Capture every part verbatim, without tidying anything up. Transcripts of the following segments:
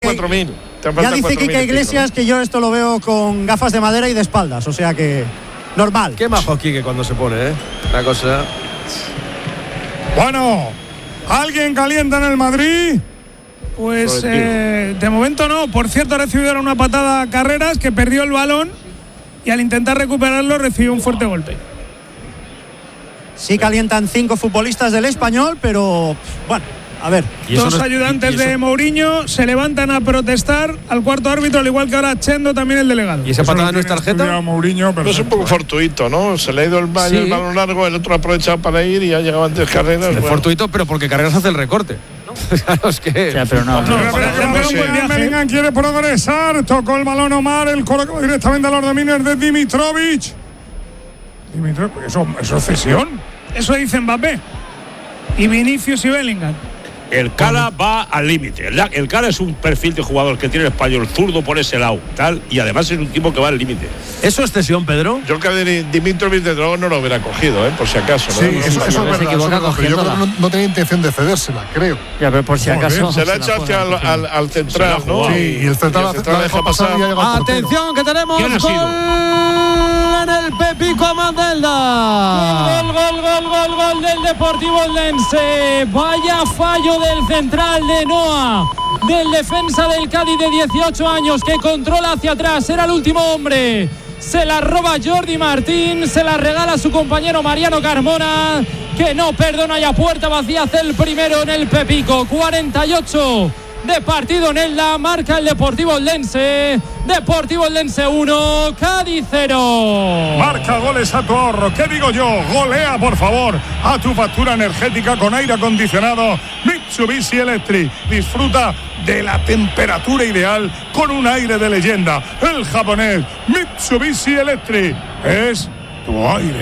cuatro mil. Ya dice Quique Iglesias que yo esto lo veo con gafas de madera y de espaldas, o sea que normal. Qué majo Quique cuando se pone, ¿eh? La cosa. Bueno, ¿alguien calienta en el Madrid? Pues eh, de momento no. Por cierto, ha recibido ahora una patada a Carreras, que perdió el balón y al intentar recuperarlo recibió un fuerte golpe. Sí calientan cinco futbolistas del Español, pero bueno, a ver. Dos no es, ayudantes de Mourinho se levantan a protestar al cuarto árbitro, al igual que ahora Chendo, también el delegado. ¿Y esa Eso patada lo no es tiene tarjeta? estudiado Mourinho, Pero es un poco fortuito, ¿no? Se le ha ido el, ba- Sí. el balón largo, el otro ha aprovechado para ir y ha llegado antes Carreras. Es Bueno. fortuito, pero porque Carreras hace el recorte. Claro, es que. O sea, pero no. No, Pero, pero, pero, pero, pero, un buen viaje. Bellingham quiere progresar, tocó el balón Omar, el colocó directamente a los dominios de Dimitrovic. Dimitrovic, eso, eso es cesión. Eso dice Mbappé. Y Vinicius y Bellingham. El Cala va al límite. El, el Cala es un perfil de jugador que tiene el español zurdo por ese lado, tal, y además es un tipo que va al límite. ¿Eso es cesión, Pedro? Yo creo que Dimitrovic de luego no lo hubiera cogido, ¿eh? Por si acaso. ¿no? Sí, No, eso, no, eso no, es se verdad. equivoca eso es verdad, pero yo creo que cogiéndola. no, no tenía intención de cedérsela, creo. Ya, pero por si Muy acaso. bien. Se la ha se hecho hacia al, al, al central, Se la ha ¿no? jugado. Sí, y el central Y la, el central la deja dejó pasar y ha llegado al portero. Atención, que tenemos ¿Quién ha sido? gol en el Pepico a Mandelda. Gol, gol, gol, gol, gol del Deportivo Eldense. Vaya fallo del central de Noa, del defensa del Cádiz de dieciocho años, que controla hacia atrás, era el último hombre. Se la roba Jordi Martín, se la regala a su compañero Mariano Carmona, que no perdona, y a puerta vacía hace el primero en el Pepico. cuarenta y ocho de partido en Elda, marca el Deportivo Eldense. Deportivo Eldense uno, Cádiz cero. Marca goles a tu ahorro. ¿Qué digo yo? Golea, por favor, a tu factura energética con aire acondicionado Mitsubishi Electric. Disfruta de la temperatura ideal con un aire de leyenda. El japonés Mitsubishi Electric es tu aire.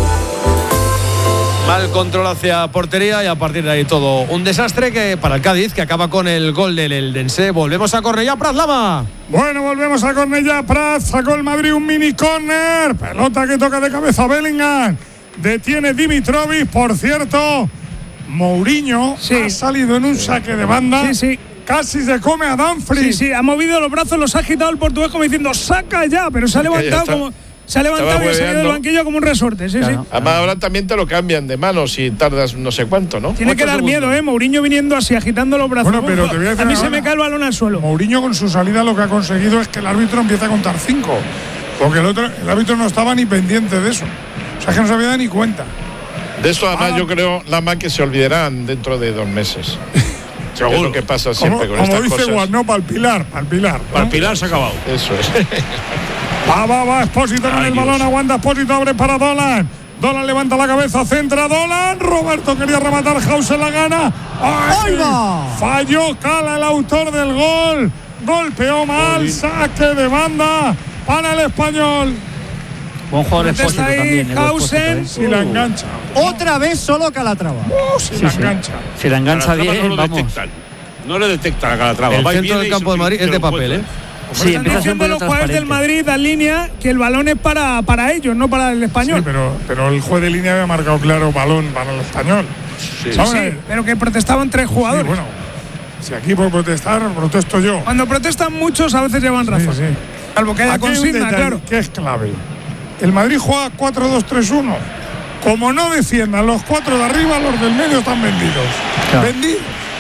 Mal control hacia portería y a partir de ahí todo un desastre que para el Cádiz, que acaba con el gol del Eldense. Volvemos a Cornellá Prat, Lama. Bueno, volvemos a Cornellá Prat. Sacó el Madrid un mini córner. Pelota que toca de cabeza Bellingham. Detiene Dimitrovic. Por cierto, Mourinho Sí. ha salido en un saque de banda. Sí, sí. Casi se come a Dumfries. Sí, sí, ha movido los brazos, los ha agitado el portugués como diciendo saca ya, pero se ha levantado está. como se ha levantado y ha salido del banquillo como un resorte. Sí, Claro. sí. Además, ahora también te lo cambian de manos y tardas no sé cuánto, ¿no? Tiene que Ocho dar segundos. miedo, ¿eh? Mourinho viniendo así, agitando los brazos. Bueno, pero te voy a decir mí una se cosa. me cae el balón al suelo. Mourinho con su salida lo que ha conseguido es que el árbitro empiece a contar cinco. Porque el, otro, el árbitro no estaba ni pendiente de eso. O sea, que no se había dado ni cuenta. De esto, además, Ah. yo creo, Lama, que se olvidarán dentro de dos meses. Seguro. Es lo que pasa Como, siempre con como estas dice cosas. Juan, no, para el pilar, para el pilar. ¿no? Para el Pilar se ha acabado. Eso es. Va, va, va, Espósito con Ay, el Dios. balón, aguanta Espósito, abre para Dolan. Dolan levanta la cabeza, centra Dolan. Roberto quería rematar, Hauser la gana. ¡Ay! ¡Ahí va! Falló Cala, el autor del gol. Golpeó mal, saque de banda para el Español. Buen jugador Está Espósito ahí también. el Hausen. Espósito, ¿eh? Y la engancha. Otra vez solo Calatrava. Oh, si Sí, la sí. engancha. Si la engancha Calatrava bien, no lo vamos. detectan. No le detectan a Calatrava. El Va y centro viene del y campo se- de Madrid se es lo de papel, ¿eh? encuentra. Sí, Están empieza a ser un diciendo poco los jugadores del transparente. Madrid, dan línea, que el balón es para, para ellos, no para el Sí, español. pero, pero el juez de línea había marcado claro balón para el Español. Sí. Vamos a Sí, ver. pero que protestaban tres Sí, jugadores. bueno, si aquí por protestar, protesto yo. Cuando protestan muchos, a veces llevan razón. Sí, sí. Salvo que haya Aquí hay un consigna, detalle claro. que es clave. El Madrid juega cuatro dos tres uno. Como no defiendan los cuatro de arriba, los del medio están vendidos. Claro. Vendidos.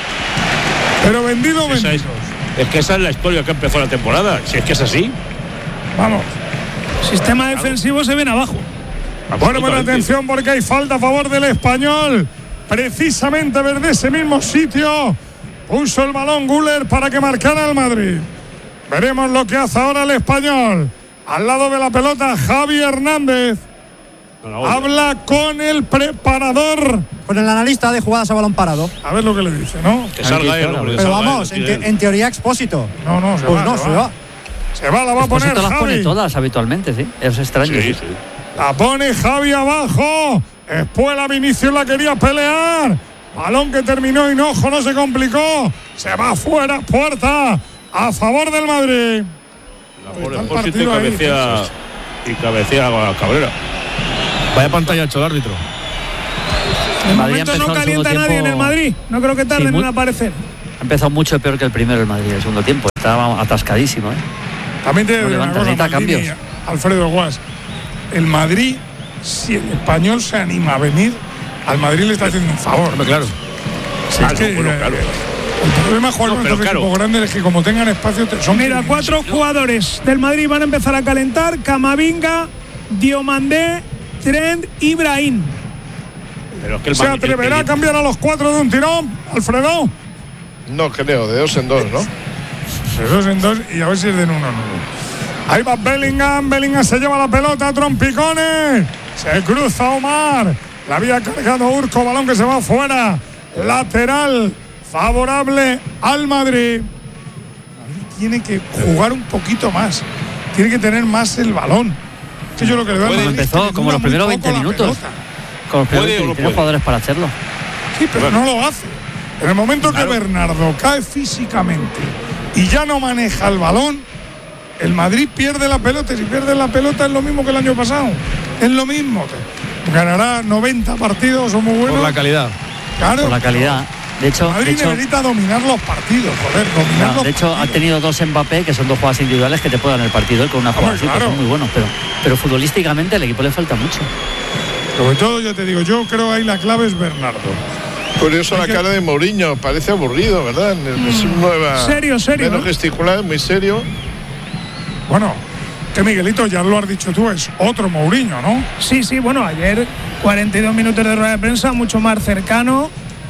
Pero vendidos, Esa vendidos. es, es que esa es la historia que empezó la temporada. Si es que es así. Vamos. Sistema defensivo se viene abajo. Bueno, buena Absolutamente. atención porque hay falta a favor del Español. Precisamente desde ese mismo sitio puso el balón Güler para que marcara el Madrid. Veremos lo que hace ahora el Español. Al lado de la pelota, Javi Hernández. A la otra. Habla con el preparador. Con el analista de jugadas a balón parado. A ver lo que le dice, ¿no? Que salga él, hombre, que Pero salga vamos, él, en, que te- en teoría Expósito. No, no, se Pues va. no, se va. Se va, la va a poner Espósito las pone Javi. todas habitualmente, sí. Es extraño. Sí, sí. sí. La pone Javi abajo. Espuela, Vinicius la quería pelear. Balón que terminó y Hinojo no se complicó. Se va fuera, puerta. A favor del Madrid. La Está pone el Espósito y partido ahí. cabecea, y cabecea a Cabrera. Vaya pantalla hecho el árbitro. De Madrid momento empezó no el calienta segundo nadie en tiempo- el Madrid. No creo que tarden Sí, muy- en aparecer. Ha empezado mucho peor que el primero el Madrid, el segundo tiempo. Estaba atascadísimo, ¿eh? También te No digo una levanta, cosa, necesita Maldini, cambios. Alfredo Guas. El Madrid, si el Español se anima a venir, al Madrid le está haciendo un favor. Hombre, claro. Si es que, bueno, eh, claro. El problema de jugar No, con pero estos claro. equipos grandes es que como tengan espacio te- son Mira, cuatro jugadores del Madrid van a empezar a calentar: Camavinga, Diomandé, Trent y Brahim. Pero es que el ¿Se Madrid- atreverá el- a cambiar a los cuatro de un tirón, Alfredo? No creo, de dos en dos, ¿no? De dos en dos y a ver si es de uno en uno. Ahí va Bellingham, Bellingham se lleva la pelota, trompicones. Se cruza Omar. La había cargado Urco, balón que se va fuera. Lateral favorable al Madrid. Madrid tiene que jugar un poquito más. Tiene que tener más el balón. Que yo lo que le veo al Como Madrid es que empezó, le como dura los muy primeros poco veinte la minutos. pelota. Con los primeros ¿Puede o veinte, no tiene puede? jugadores para hacerlo. Sí, pero no lo hace. En el momento que Bernardo cae físicamente y ya no maneja el balón, el Madrid pierde la pelota. Y si pierde la pelota es lo mismo que el año pasado. Es lo mismo. Ganará noventa partidos, son muy buenos. Por la calidad. Claro. Por la calidad. De hecho, Madrid de hecho, necesita dominar los partidos, joder, dominar no, los de hecho ha partidos. tenido dos Mbappé, que son dos jugadas individuales que te pueden dar el partido, y con una jugada Hombre, así, pues claro. son muy buenos. Pero, pero futbolísticamente al equipo le falta mucho. Sobre todo, yo te digo, yo creo que ahí la clave es Bernardo. Curioso la que- cara de Mourinho, parece aburrido, ¿verdad? Es un nueva. Serio, serio, Menos ¿no? gesticular, muy serio. Bueno, que Miguelito, ya lo has dicho tú, es otro Mourinho, ¿no? Sí, sí, bueno, ayer cuarenta y dos minutos de rueda de prensa, mucho más cercano.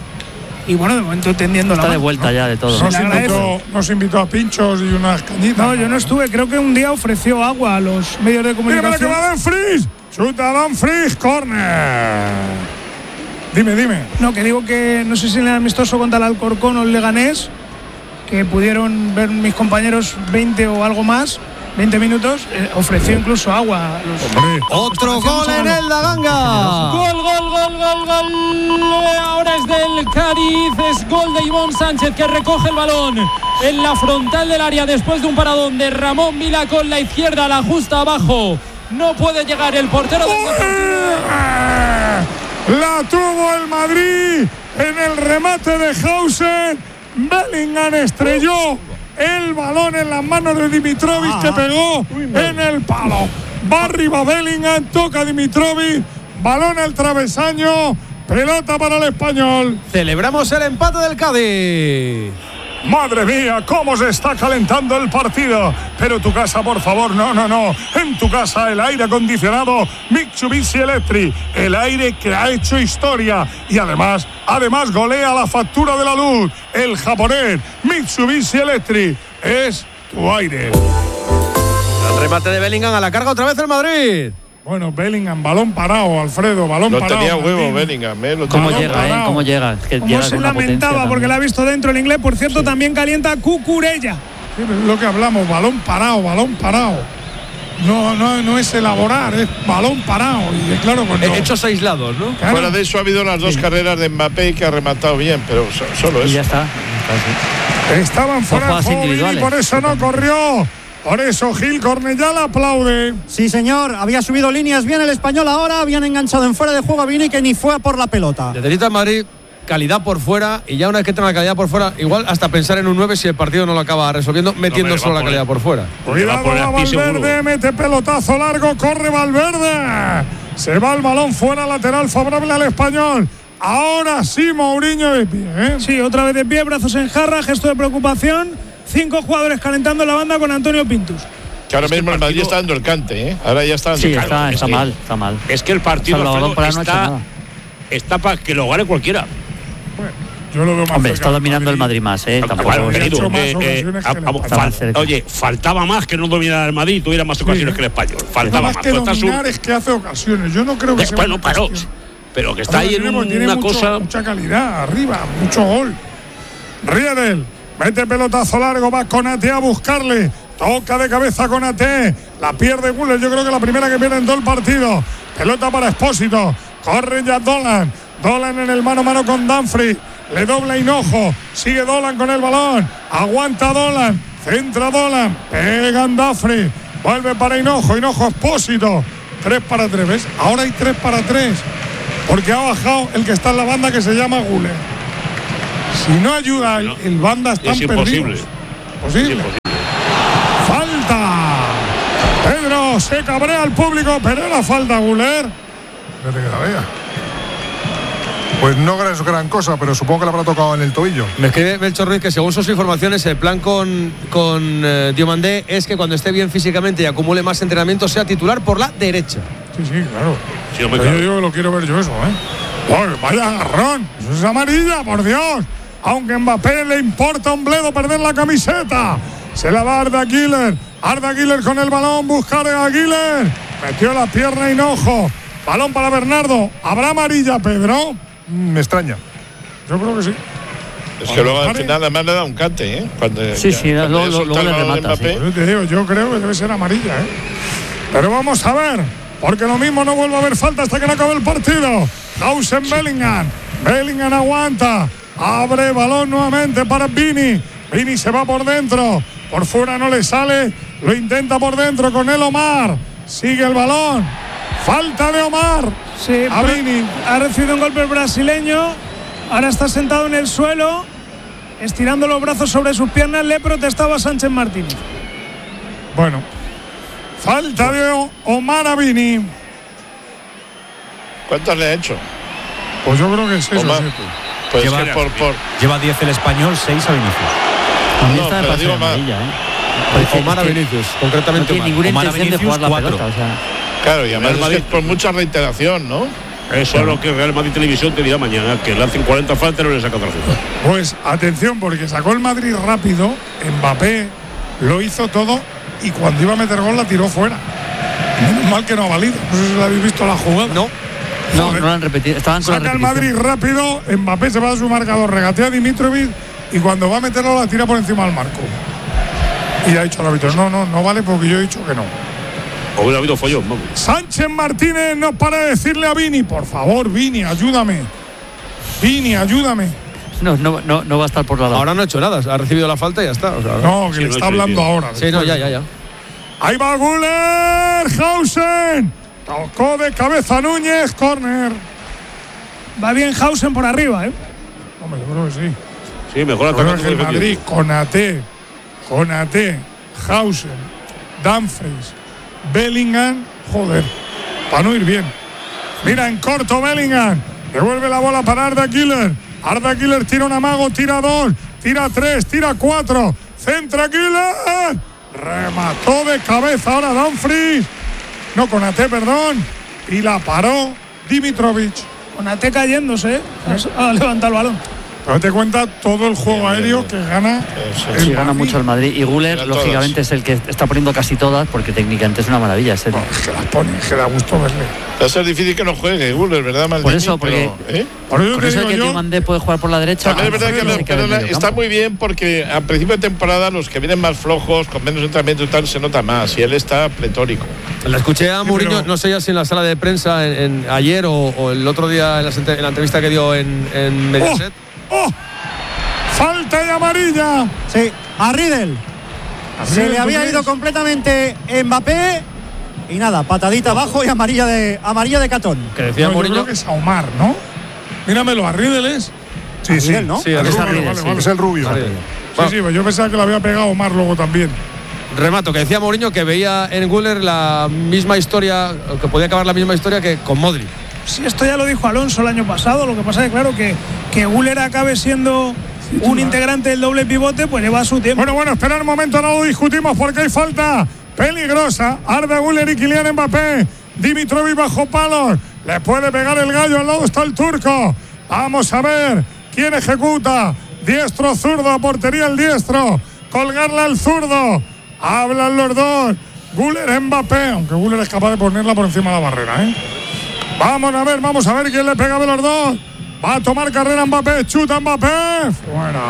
Y bueno, de momento tendiendo la Está de mano. vuelta ya de todo. Se Nos le agradece. invitó, nos invitó a pinchos y unas cañitas. No, yo no estuve. Creo que un día ofreció agua a los medios de Dígame que comunicación. va Dumfries. Chuta Dumfries, córner. Dime, dime. No, que digo que no sé si en el amistoso contra el Alcorcón o el Leganés, que pudieron ver mis compañeros veinte o algo más, veinte minutos, eh, ofreció incluso agua a los. Hombre, Otro gol en el Daganga. Gol, gol, gol, gol, gol. Ahora es del Cádiz. Es gol de Ivón Sánchez, que recoge el balón en la frontal del área después de un paradón de Ramón Vila con la izquierda, la justa abajo. No puede llegar el portero del Deportivo. la tuvo el Madrid en el remate de Hausen. Bellingham estrelló el balón en las manos de Dimitrovic, que pegó en el palo. Va arriba Bellingham, toca Dimitrovic, balón al travesaño, pelota para el Español. Celebramos el empate del Cádiz. Madre mía, cómo se está calentando el partido. Pero tu casa, por favor, no, no, no. En tu casa el aire acondicionado Mitsubishi Electric. El aire que ha hecho historia. Y además, además golea la factura de la luz. El japonés Mitsubishi Electric es tu aire. El remate de Bellingham a la carga otra vez el Madrid. Bueno, Bellingham, balón parado, Alfredo, balón Lo parado. tenía huevo Martín. Bellingham, ¿eh? Lo ¿Cómo tenía llega, eh? parado. ¿Cómo llega? Es que Como llega se con una potencia lamentaba porque también. la ha visto dentro el inglés. Por cierto, también calienta Cucurella. Sí, pero es lo que hablamos, balón parado, balón parado. No, no, no es elaborar, es balón parado. Y claro, pues no. Hechos aislados, ¿no? Claro. Fuera de eso ha habido las dos carreras de Mbappé que ha rematado bien, pero so- solo Y eso. ya está. ya está, sí. Estaban fuera de jugadas juego, Vini, individuales. por eso no corrió. Por eso Gil Cornellá la aplaude. Sí, señor. Había subido líneas bien el Español ahora. Habían enganchado en fuera de juego a Vini, que ni fue a por la pelota. Necesita el Madrid calidad por fuera, y ya una vez que tenga la calidad por fuera, igual hasta pensar en un nueve si el partido no lo acaba resolviendo, metiendo No, solo va la a calidad poner- por fuera. Cuidado, va a poner va a pie seguro. Valverde, mete pelotazo largo, corre Valverde. Se va el balón fuera, lateral favorable al Español. Ahora sí, Mourinho de pie, ¿eh? Sí, otra vez de pie, brazos en jarra, gesto de preocupación. Cinco jugadores calentando la banda con Antonio Pintus. Que ahora Es que mismo el el Madrid partido- está dando el cante, ¿eh? Ahora ya está dando Sí, el cante. está, es está que- mal, está mal. Es que el partido, Salvador Alfredo, Pará no ha hecho está, nada. está para que lo gane cualquiera. Yo lo veo más Hombre, cerca está del dominando el Madrid más, ¿eh? Tampoco Bueno, ha querido, hecho más eh, eh, ocasiones que el a- a- Español. fal- Está cerca. oye, faltaba más que no dominara el Madrid y tuviera más ocasiones Sí. que el Español. Nada Faltaba más más. que Tú estás un- dominar es que hace ocasiones. Yo no creo que Eh, sea bueno, una pero, cuestión. pero que está ahí en Tiene- tiene una mucho- cosa. mucha calidad arriba, mucho gol. Riedel, mete pelotazo largo, va Konate a buscarle. Toca de cabeza Konate. La pierde Guller, yo creo que la primera que pierde en todo el partido. Pelota para Expósito. Corre ya Dolan. Dolan en el mano a mano con Dumfries. Le dobla Hinojo. Sigue Dolan con el balón. Aguanta Dolan. Centra Dolan. Pega Dumfries. Vuelve para Hinojo. Hinojo Expósito. Tres para tres, ¿ves? Ahora hay tres para tres. Porque ha bajado el que está en la banda, que se llama Guller. Si no ayuda, el, el banda están es imposible. perdidos. Posible. Es imposible. Falta. Pedro, se cabrea el público, pero era falta, Güler. Fíjate que la vea. Pues no es gran cosa, pero supongo que le habrá tocado en el tobillo. Me escribe Melchor Ruiz que según sus informaciones el plan con, con eh, Diomandé es que cuando esté bien físicamente y acumule más entrenamiento sea titular por la derecha. Sí, sí, claro. Sí, no me Pero cabe. yo digo que lo quiero ver yo eso, ¿eh? Pues vaya agarrón. Eso es amarilla, por Dios. Aunque a Mbappé le importa un bledo perder la camiseta. Se la va a Arda Güler. Arda Güler con el balón. Buscar a Güler. Metió la pierna Hinojo. Balón para Bernardo. ¿Habrá amarilla, Pedro? Me extraña. Yo creo que sí. Es que luego al final además le da un cante, ¿eh? Cuando, Sí, ya, sí, cuando luego- ya luego suelta le el balón de remata, sí. Mbappé. Yo te digo, yo creo que debe ser amarilla, ¿eh? Pero vamos a ver, porque lo mismo no vuelve a haber falta hasta que no acabe el partido. Hausen Bellingham. Bellingham aguanta. Abre balón nuevamente para Vini. Vini se va por dentro. Por fuera no le sale. Lo intenta por dentro con el Omar. Sigue el balón. Falta de Omar. Sí, A Vini. ha recibido un golpe el brasileño. Ahora está sentado en el suelo, estirando los brazos sobre sus piernas. Le protestaba Sánchez Martínez. Bueno. Falta de Omar a Vini. ¿Cuántos le ha hecho? Pues yo creo que es eso. Omar. Sí. Pues Lleva- es que por, por Lleva diez el español, seis a Vinicius. A mí No, esta me pero parece digo más. amarilla, ¿eh? Parece- Omar a es que Vinicius, no concretamente tiene Omar. ninguna Omar a intención de Vinicius, jugar la cuatro. pelota. O sea, Claro, y además Real es que Madrid. es por mucha reiteración, ¿no? Eso es lo que Real Madrid Televisión te dirá mañana, que le hacen cuarenta faltas y no le saca tarjeta. Pues atención, porque sacó el Madrid rápido. Mbappé lo hizo todo y cuando iba a meter gol la tiró fuera. Menos mal que no ha valido. No sé si lo habéis visto la jugada. No. no, Joder. no lo han repetido. Estaban con la Saca el repetición. Madrid rápido. Mbappé se va a su marcador, regatea a Dimitrovic y cuando va a meterlo la tira por encima del marco. Y ha dicho el árbitro: no, no, no vale porque yo he dicho que no. O hubiera habido follón, vamos. Sánchez Martínez no para de decirle a Vini: por favor, Vini, ayúdame. Vini, ayúdame. No, no, no, no va a estar por la labor. Ahora no ha hecho nada, ha recibido la falta y ya está. O sea, No, que Sí, le no, está sí, hablando sí. ahora. Sí, no, ya, ya, ya. Ahí va Güler, Hausen. Tocó de cabeza Núñez, córner. Va bien Hausen por arriba, ¿eh? Hombre, yo creo que sí. Sí, mejor Yo creo atacando que el que Madrid, defendiendo. Konaté, Konaté, Hausen, Dumfries, Bellingham, joder, para no ir bien. Mira en corto Bellingham, devuelve la bola para Arda Güler. Arda Güler tira un amago, tira dos, tira tres, tira cuatro. Centra Güler, remató de cabeza ahora Dumfries. No, Konaté, perdón. Y la paró Dimitrovic. Con Ate cayéndose, ¿eh? Ha levantado el balón. Pero te cuenta todo el juego aéreo que gana. Eso, el Sí, gana Madrid. mucho el Madrid. Y Güler, Gana lógicamente, todas. es el que está poniendo casi todas, porque técnicamente es una maravilla. Es el- No, es que las pone, es que da gusto verle. Va a ser difícil que no juegue Güler, ¿verdad, Maldini? Por eso, porque- Pero, ¿eh? Por eso Por te eso digo que yo, Diomandé puede jugar por la derecha. También es verdad que Alfredo lo- se queda en pero el está mediocampo. muy bien porque a principio de temporada los que vienen más flojos, con menos entrenamiento y tal, se nota más. Y él está pletórico. La escuché a Sí, Mourinho, pero- no sé ya si en la sala de prensa en, en- ayer o, o el otro día en la, sente- en la entrevista que dio en, en Mediaset. ¡Oh! ¡Falta de amarilla! Sí, a Riedel. Se Riedel, le ¿tú había crees? ido completamente Mbappé. Y nada, patadita abajo y amarilla de, amarilla de Catón. Que decía No, yo Mourinho. creo que es a Omar, ¿no? Míramelo, a Riedel es. Sí, sí. Riedel, ¿no? Sí, Ah, es es a Rubio, Riedel, vale, sí. vale. Es el rubio. Vale. Sí, sí, pues yo pensaba que lo había pegado Omar luego también. Remato, que decía Mourinho que veía en Güler la misma historia, o que podía acabar la misma historia que con Modric. Sí, esto ya lo dijo Alonso el año pasado. Lo que pasa es que, claro, que, que Güler acabe siendo un integrante del doble pivote, pues lleva su tiempo. Bueno, bueno, esperad un momento, no lo discutimos porque hay falta peligrosa. Arda Güler y Kylian Mbappé. Dimitrovic bajo palos. Le puede pegar el gallo, al lado está el turco. Vamos a ver quién ejecuta. Diestro, zurdo, portería el diestro. Colgarla al zurdo. Hablan los dos. Güler, Mbappé, aunque Güler es capaz de ponerla por encima de la barrera, ¿eh? Vamos a ver, vamos a ver quién le pega de los dos. Va a tomar carrera Mbappé, chuta Mbappé. Fuera.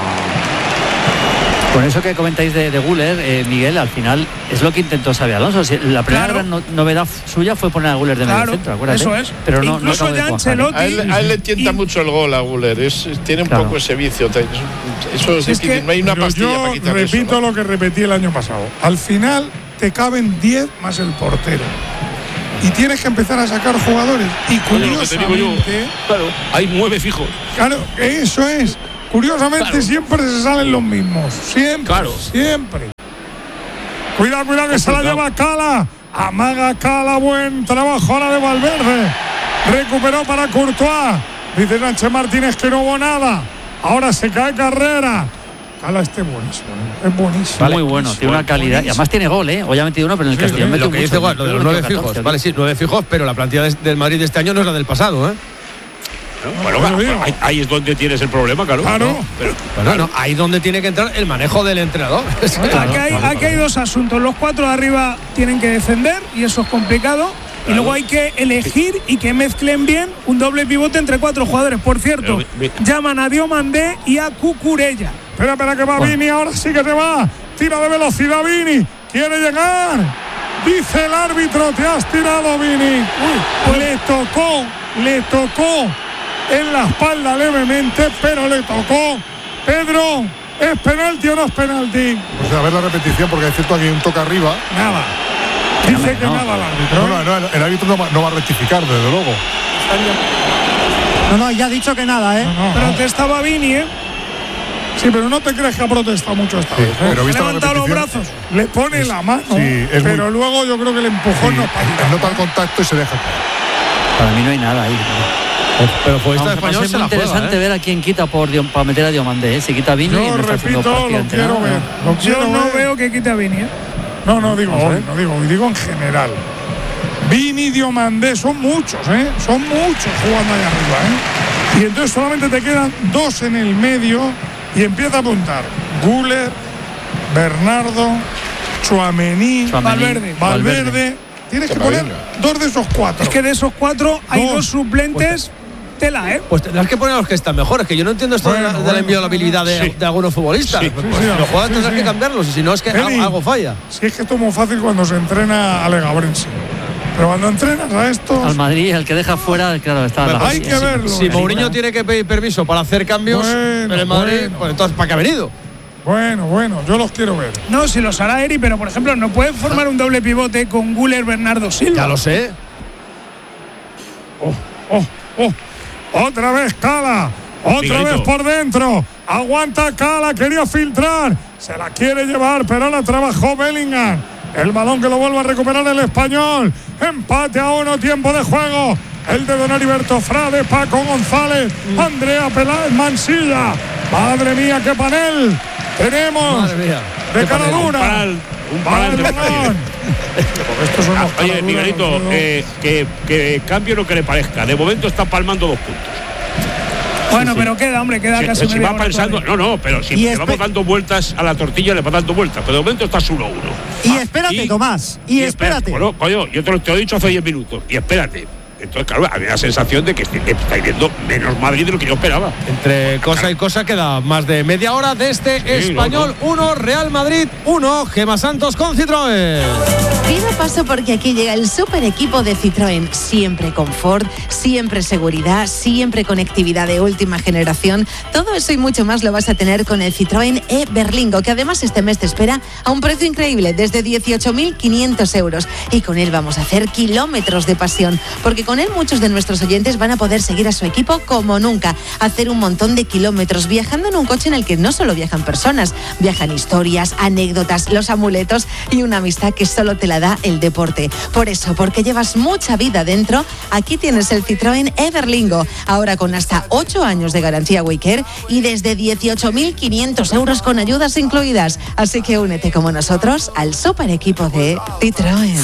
Con eso que comentáis de, de Güler, eh, Miguel, al final es lo que intentó Xabi Alonso. Si la primera Claro. gran no- novedad suya fue poner a Güler de medio Claro, centro, acuérdate. eso es. Pero no, no Incluso acabó de ya cuajar, ¿eh? Ancelotti- A él, a él le tienta Y- mucho el gol a Güler. Es, es- tiene un Claro. poco ese vicio. Eso, eso es Si es difícil. que- no hay una Pero pastilla yo para quitar repito eso, ¿no? lo que repetí el año pasado. Al final te caben diez más el portero. Y tienes que empezar a sacar jugadores. Y Oye, lo que te digo yo. curiosamente, Claro, hay nueve fijos. claro, eso es. Curiosamente Claro. siempre se salen los mismos. Siempre, Claro. siempre. Cuidado, cuidado que se la lleva Cala. Amaga Cala, buen trabajo ahora de Valverde. Recuperó para Courtois. Dice Sánchez Martínez que no hubo nada. Ahora se cae Carrera. Cala este buenísimo, ¿no? Es buenísimo. Vale, muy bueno, tiene una calidad. Y además tiene gol, ¿eh? Hoy ha metido uno, pero en el Sí, Castellón sí, metió Lo que dice mucho. igual, lo de los Metió nueve catorce, fijos. ¿no? Vale, sí, nueve fijos, pero la plantilla de- del Madrid de este año no es la del pasado, ¿eh? Bueno, Bueno, claro, digo. ahí, ahí es donde tienes el problema, claro. Claro. No, pero, Bueno, no, ahí donde tiene que entrar el manejo del entrenador. Es que- Aquí hay, aquí hay dos asuntos. Los cuatro de arriba tienen que defender y eso es complicado. Y luego hay que elegir y que mezclen bien un doble pivote entre cuatro jugadores. Por cierto, Pero, mi- llaman a Diomandé y a Cucurella. Espera, espera que va Vini, ahora sí que te va. Tira de velocidad Vini. Quiere llegar. Dice el árbitro, te has tirado Vini. Uy, le tocó, le tocó en la espalda levemente, pero le tocó. Pedro, ¿es penalti o no es penalti? Pues a ver la repetición, porque es cierto que hay un toque arriba. Nada. Dice que no. nada el árbitro. No, no, no, el, el árbitro no va, no va a rectificar, desde luego. No, no, ya ha dicho que nada, ¿eh? No, no. Protestaba Vini, ¿eh? Sí, pero no te crees que ha protestado mucho esta Sí, vez. ¿eh? pero Ha vista la levantado los repetición, brazos. Le pone la mano, sí, es pero muy- luego yo creo que el empujón sí, no pasa. nota el contacto y se deja caer. Para mí no hay nada ahí. Pero futbolista Aunque va a español ser se muy la interesante juega, ¿eh? ver a quién quita por Dio- para meter a Diomandé. ¿eh? Si quita a Vini, Yo no está haciendo repito, partida lo quiero entrenada, ver. ¿no? Lo quiero Yo no ver. veo que quite a Vini, ¿eh? No, no digo hoy, no digo hoy, digo en general. Vini y Diomandé son muchos, ¿eh? Son muchos jugando allá arriba, ¿eh? Y entonces solamente te quedan dos en el medio y empieza a apuntar. Güler, Bernardo, Tchouaméni, Tchouaméni, Valverde. Valverde. Tienes que poner dos de esos cuatro. Es que de esos cuatro hay Dos. dos suplentes. Tela, ¿eh? Pues tendrás que poner a los que están mejores, que yo no entiendo esto Bueno, de la, de bueno, la inviolabilidad de, sí. de algunos futbolistas. Sí, Pues, sí, pues, sí, si los jugadores sí, tendrás sí. que cambiarlos, y si no es que Eli, algo, algo falla. Si es que esto es muy fácil cuando se entrena a Legabrense. Pero cuando entrenas a estos, Al Madrid, el que deja fuera, claro, está la hay que verlo. Si ¿eh? Mourinho tiene que pedir permiso para hacer cambios Bueno, en el Madrid, bueno. pues entonces ¿para qué ha venido? Bueno, bueno, yo los quiero ver. No, si los hará Eri, pero por ejemplo, no pueden formar un doble pivote con Güler, Bernardo Silva. Ya lo sé. Oh, oh, oh. Otra vez Cala. Otra Miguelito. vez por dentro. Aguanta Cala. Quería filtrar. Se la quiere llevar, pero la trabajó Bellingham. El balón que lo vuelve a recuperar el español. Empate a uno, tiempo de juego. El de Don Heriberto Frade, Paco González, Andrea Peláez Mansilla. Madre mía, qué panel tenemos Madre mía. de qué cara panel. dura. Un panel, un Para panel el de balón. Estos son Ah, los Oye, caraduras, Miguelito, los dedos. eh, que, que cambie lo que le parezca. De momento está palmando dos puntos. Bueno, pero queda, hombre, queda Si, casi si media va hora pensando, todavía. no, no, pero si Y le espe- vamos dando vueltas a la tortilla, le va dando vueltas. Pero de momento está uno uno. Y espérate, Tomás, y espérate. Bueno, coño, yo te lo, te lo he dicho hace diez minutos. Y espérate. Entonces, claro, había la sensación de que estáis viendo menos Madrid de lo que yo esperaba. Entre cosa y cosa queda más de media hora de este Sí, Español uno, Real Madrid uno, Gema Santos con Citroën. Pido paso porque aquí llega el super equipo de Citroën. Siempre confort, siempre seguridad, siempre conectividad de última generación. Todo eso y mucho más lo vas a tener con el Citroën e-Berlingo, que además este mes te espera a un precio increíble, desde dieciocho mil quinientos euros. Y con él vamos a hacer kilómetros de pasión, porque con él muchos de nuestros oyentes van a poder seguir a su equipo como nunca, hacer un montón de kilómetros viajando en un coche en el que no solo viajan personas, viajan historias, anécdotas, los amuletos y una amistad que solo te la da el deporte. Por eso, porque llevas mucha vida dentro, aquí tienes el Citroën e-Berlingo, ahora con hasta ocho años de garantía Waycare y desde dieciocho mil quinientos euros con ayudas incluidas. Así que únete como nosotros al super equipo de Citroën.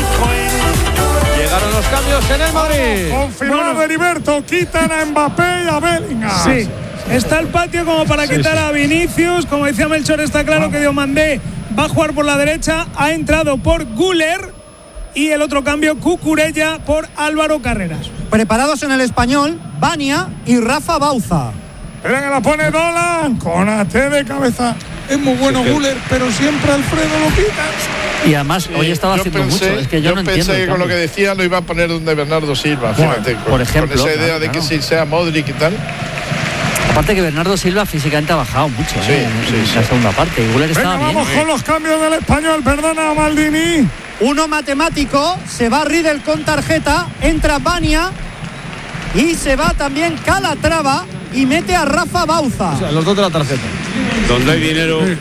Llegaron los cambios en el Madrid. Confirmado Heriberto, quitan a Mbappé y a Bellingham. Sí, está el patio como para quitar a Vinicius. Como decía Melchor, está claro que Diomandé va a jugar por la derecha. Ha entrado por Güler y el otro cambio, Cucurella por Álvaro Carreras. Preparados en el Español, Bania y Rafa Bauza. Espera que la pone Dolan con A T de cabeza. Es muy bueno Güler, pero siempre Alfredo lo quita. Y además, hoy estaba yo haciendo pensé, mucho. Es que yo, no pensé entiendo. el que con lo que cambio. decía lo iba a poner donde Bernardo Silva, Bueno, fíjate, con, por ejemplo, con esa idea claro, de que claro. si sea Modric y tal. Aparte que Bernardo Silva físicamente ha bajado mucho Sí, ¿eh? en, sí, en sí. la segunda parte. Y Güler Venga, estaba bien. vamos con los cambios del español. Perdona, Maldini. Uno matemático, se va Riedel con tarjeta, entra Bania y se va también Calatrava y mete a Rafa Bauza. O sea, los dos de la tarjeta. Donde hay dinero. Sí.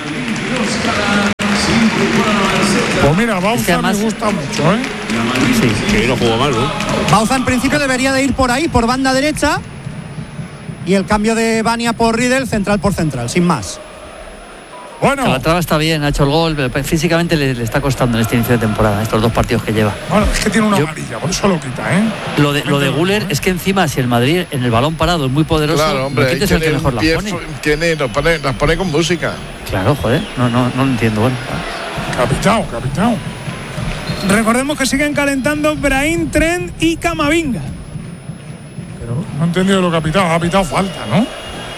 Pues mira, Bauza es que además, me gusta mucho, ¿eh? Sí. Que no jugó mal, ¿no? Bauza en principio debería de ir por ahí, por banda derecha. Y el cambio de Bania por Riedel, central por central, sin más. Bueno. Calatrava está bien, ha hecho el gol, pero físicamente le, le está costando en este inicio de temporada, estos dos partidos que lleva. Bueno, es que tiene una Yo, amarilla, por eso lo quita, ¿eh? Lo de, lo de Güler es que encima, si el Madrid en el balón parado es muy poderoso, Claro, hombre, Rakitic es el que mejor las pone. Tiene, las pone. Las pone con música. Claro, joder, no, no, no lo entiendo. Bueno. Capitao, capitao. Recordemos que siguen calentando Brahim, Trent y Camavinga. Pero no he entendido lo capitao. Ha pitado falta, ¿no?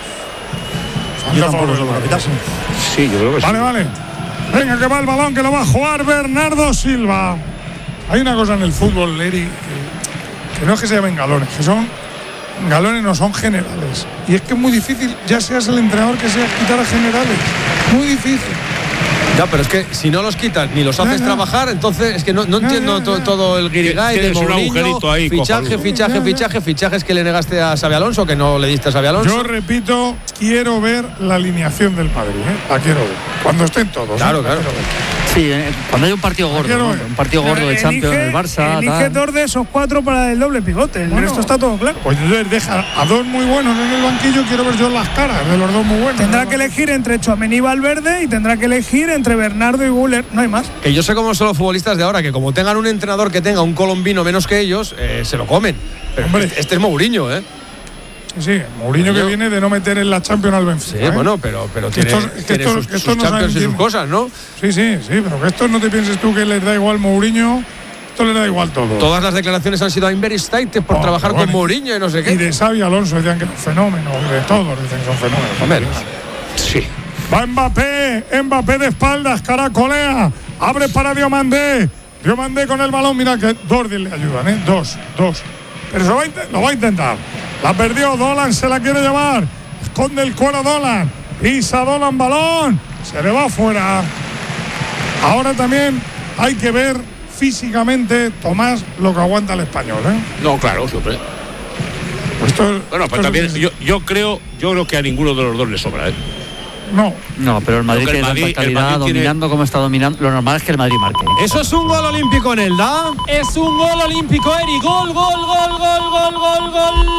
Yo tampoco se lo voy a quitar. Sí, yo creo que sí. Vale, vale. Venga, que va el balón, que lo va a jugar Bernardo Silva. Hay una cosa en el fútbol, Leri, que, que no es que se llamen galones, que son galones, no son generales. Y es que es muy difícil, ya seas el entrenador que seas, quitar a generales. Muy difícil. Ya, pero es que si no los quitas ni los haces ya, ya. trabajar, entonces es que no, no Ya, entiendo ya, to, ya. todo el guirigay de Tienes un Mourinho, agujerito ahí, fichaje, cojonudo. fichaje, Ya, ya. fichaje, fichajes que le negaste a Xabi Alonso, que no le diste a Xabi Alonso. Yo repito, quiero ver la alineación del Madrid, ¿eh? La quiero ver. Cuando estén todos. Claro, ¿eh? claro. La quiero ver. Sí, eh, cuando hay un partido gordo, Quiero ¿no? ver. Un partido gordo de Champions, el Barça, Elige tal. dos de esos cuatro para el doble pivote. El Bueno, resto está todo claro. Pues entonces deja a dos muy buenos en el banquillo, quiero ver yo las caras de los dos muy buenos. Tendrá que elegir entre Tchouaméni y Valverde y tendrá que elegir entre Bernardo y Güler. No hay más. Que yo sé cómo son los futbolistas de ahora, que como tengan un entrenador que tenga un colombino menos que ellos, eh, se lo comen. Pero Hombre. este, este es Mourinho, ¿eh? Sí, sí, Mourinho que viene de no meter en la Champions al Benfica. Sí, ¿eh? bueno, pero, pero tiene, Estos- que tiene estos- sus, que sus estos no Champions y saben sus quién- cosas, ¿no? Sí, sí, sí, pero que estos no te pienses tú que les da igual Mourinho, esto les da igual todo. Todas las declaraciones han sido a very excited por Oh, trabajar bueno, con Mourinho y no sé qué. Y de Xabi Alonso decían que era un fenómeno, y de todos dicen que son fenómenos. Hombre, Sí. Va Mbappé, Mbappé de espaldas, caracolea, abre para Diomandé, Diomandé con el balón, mira que dos le ayudan, ¿eh? Dos, dos. Pero se va a int- lo va a intentar. La perdió, Dolan se la quiere llevar, esconde el cuero Dolan, pisa Dolan balón, se le va afuera. Ahora también hay que ver físicamente, Tomás, lo que aguanta el español, ¿eh? No, claro, siempre. Esto, Bueno, esto pero es- también yo, yo creo, yo creo que a ninguno de los dos le sobra, ¿eh? No. No, pero el Madrid Creo que el tiene Madrid- tanta el calidad, Madrid tiene- dominando como está dominando. Lo normal es que el Madrid marque. Eso es un gol olímpico en el da. Es un gol olímpico, Eri. Gol, gol, gol, gol, gol, gol,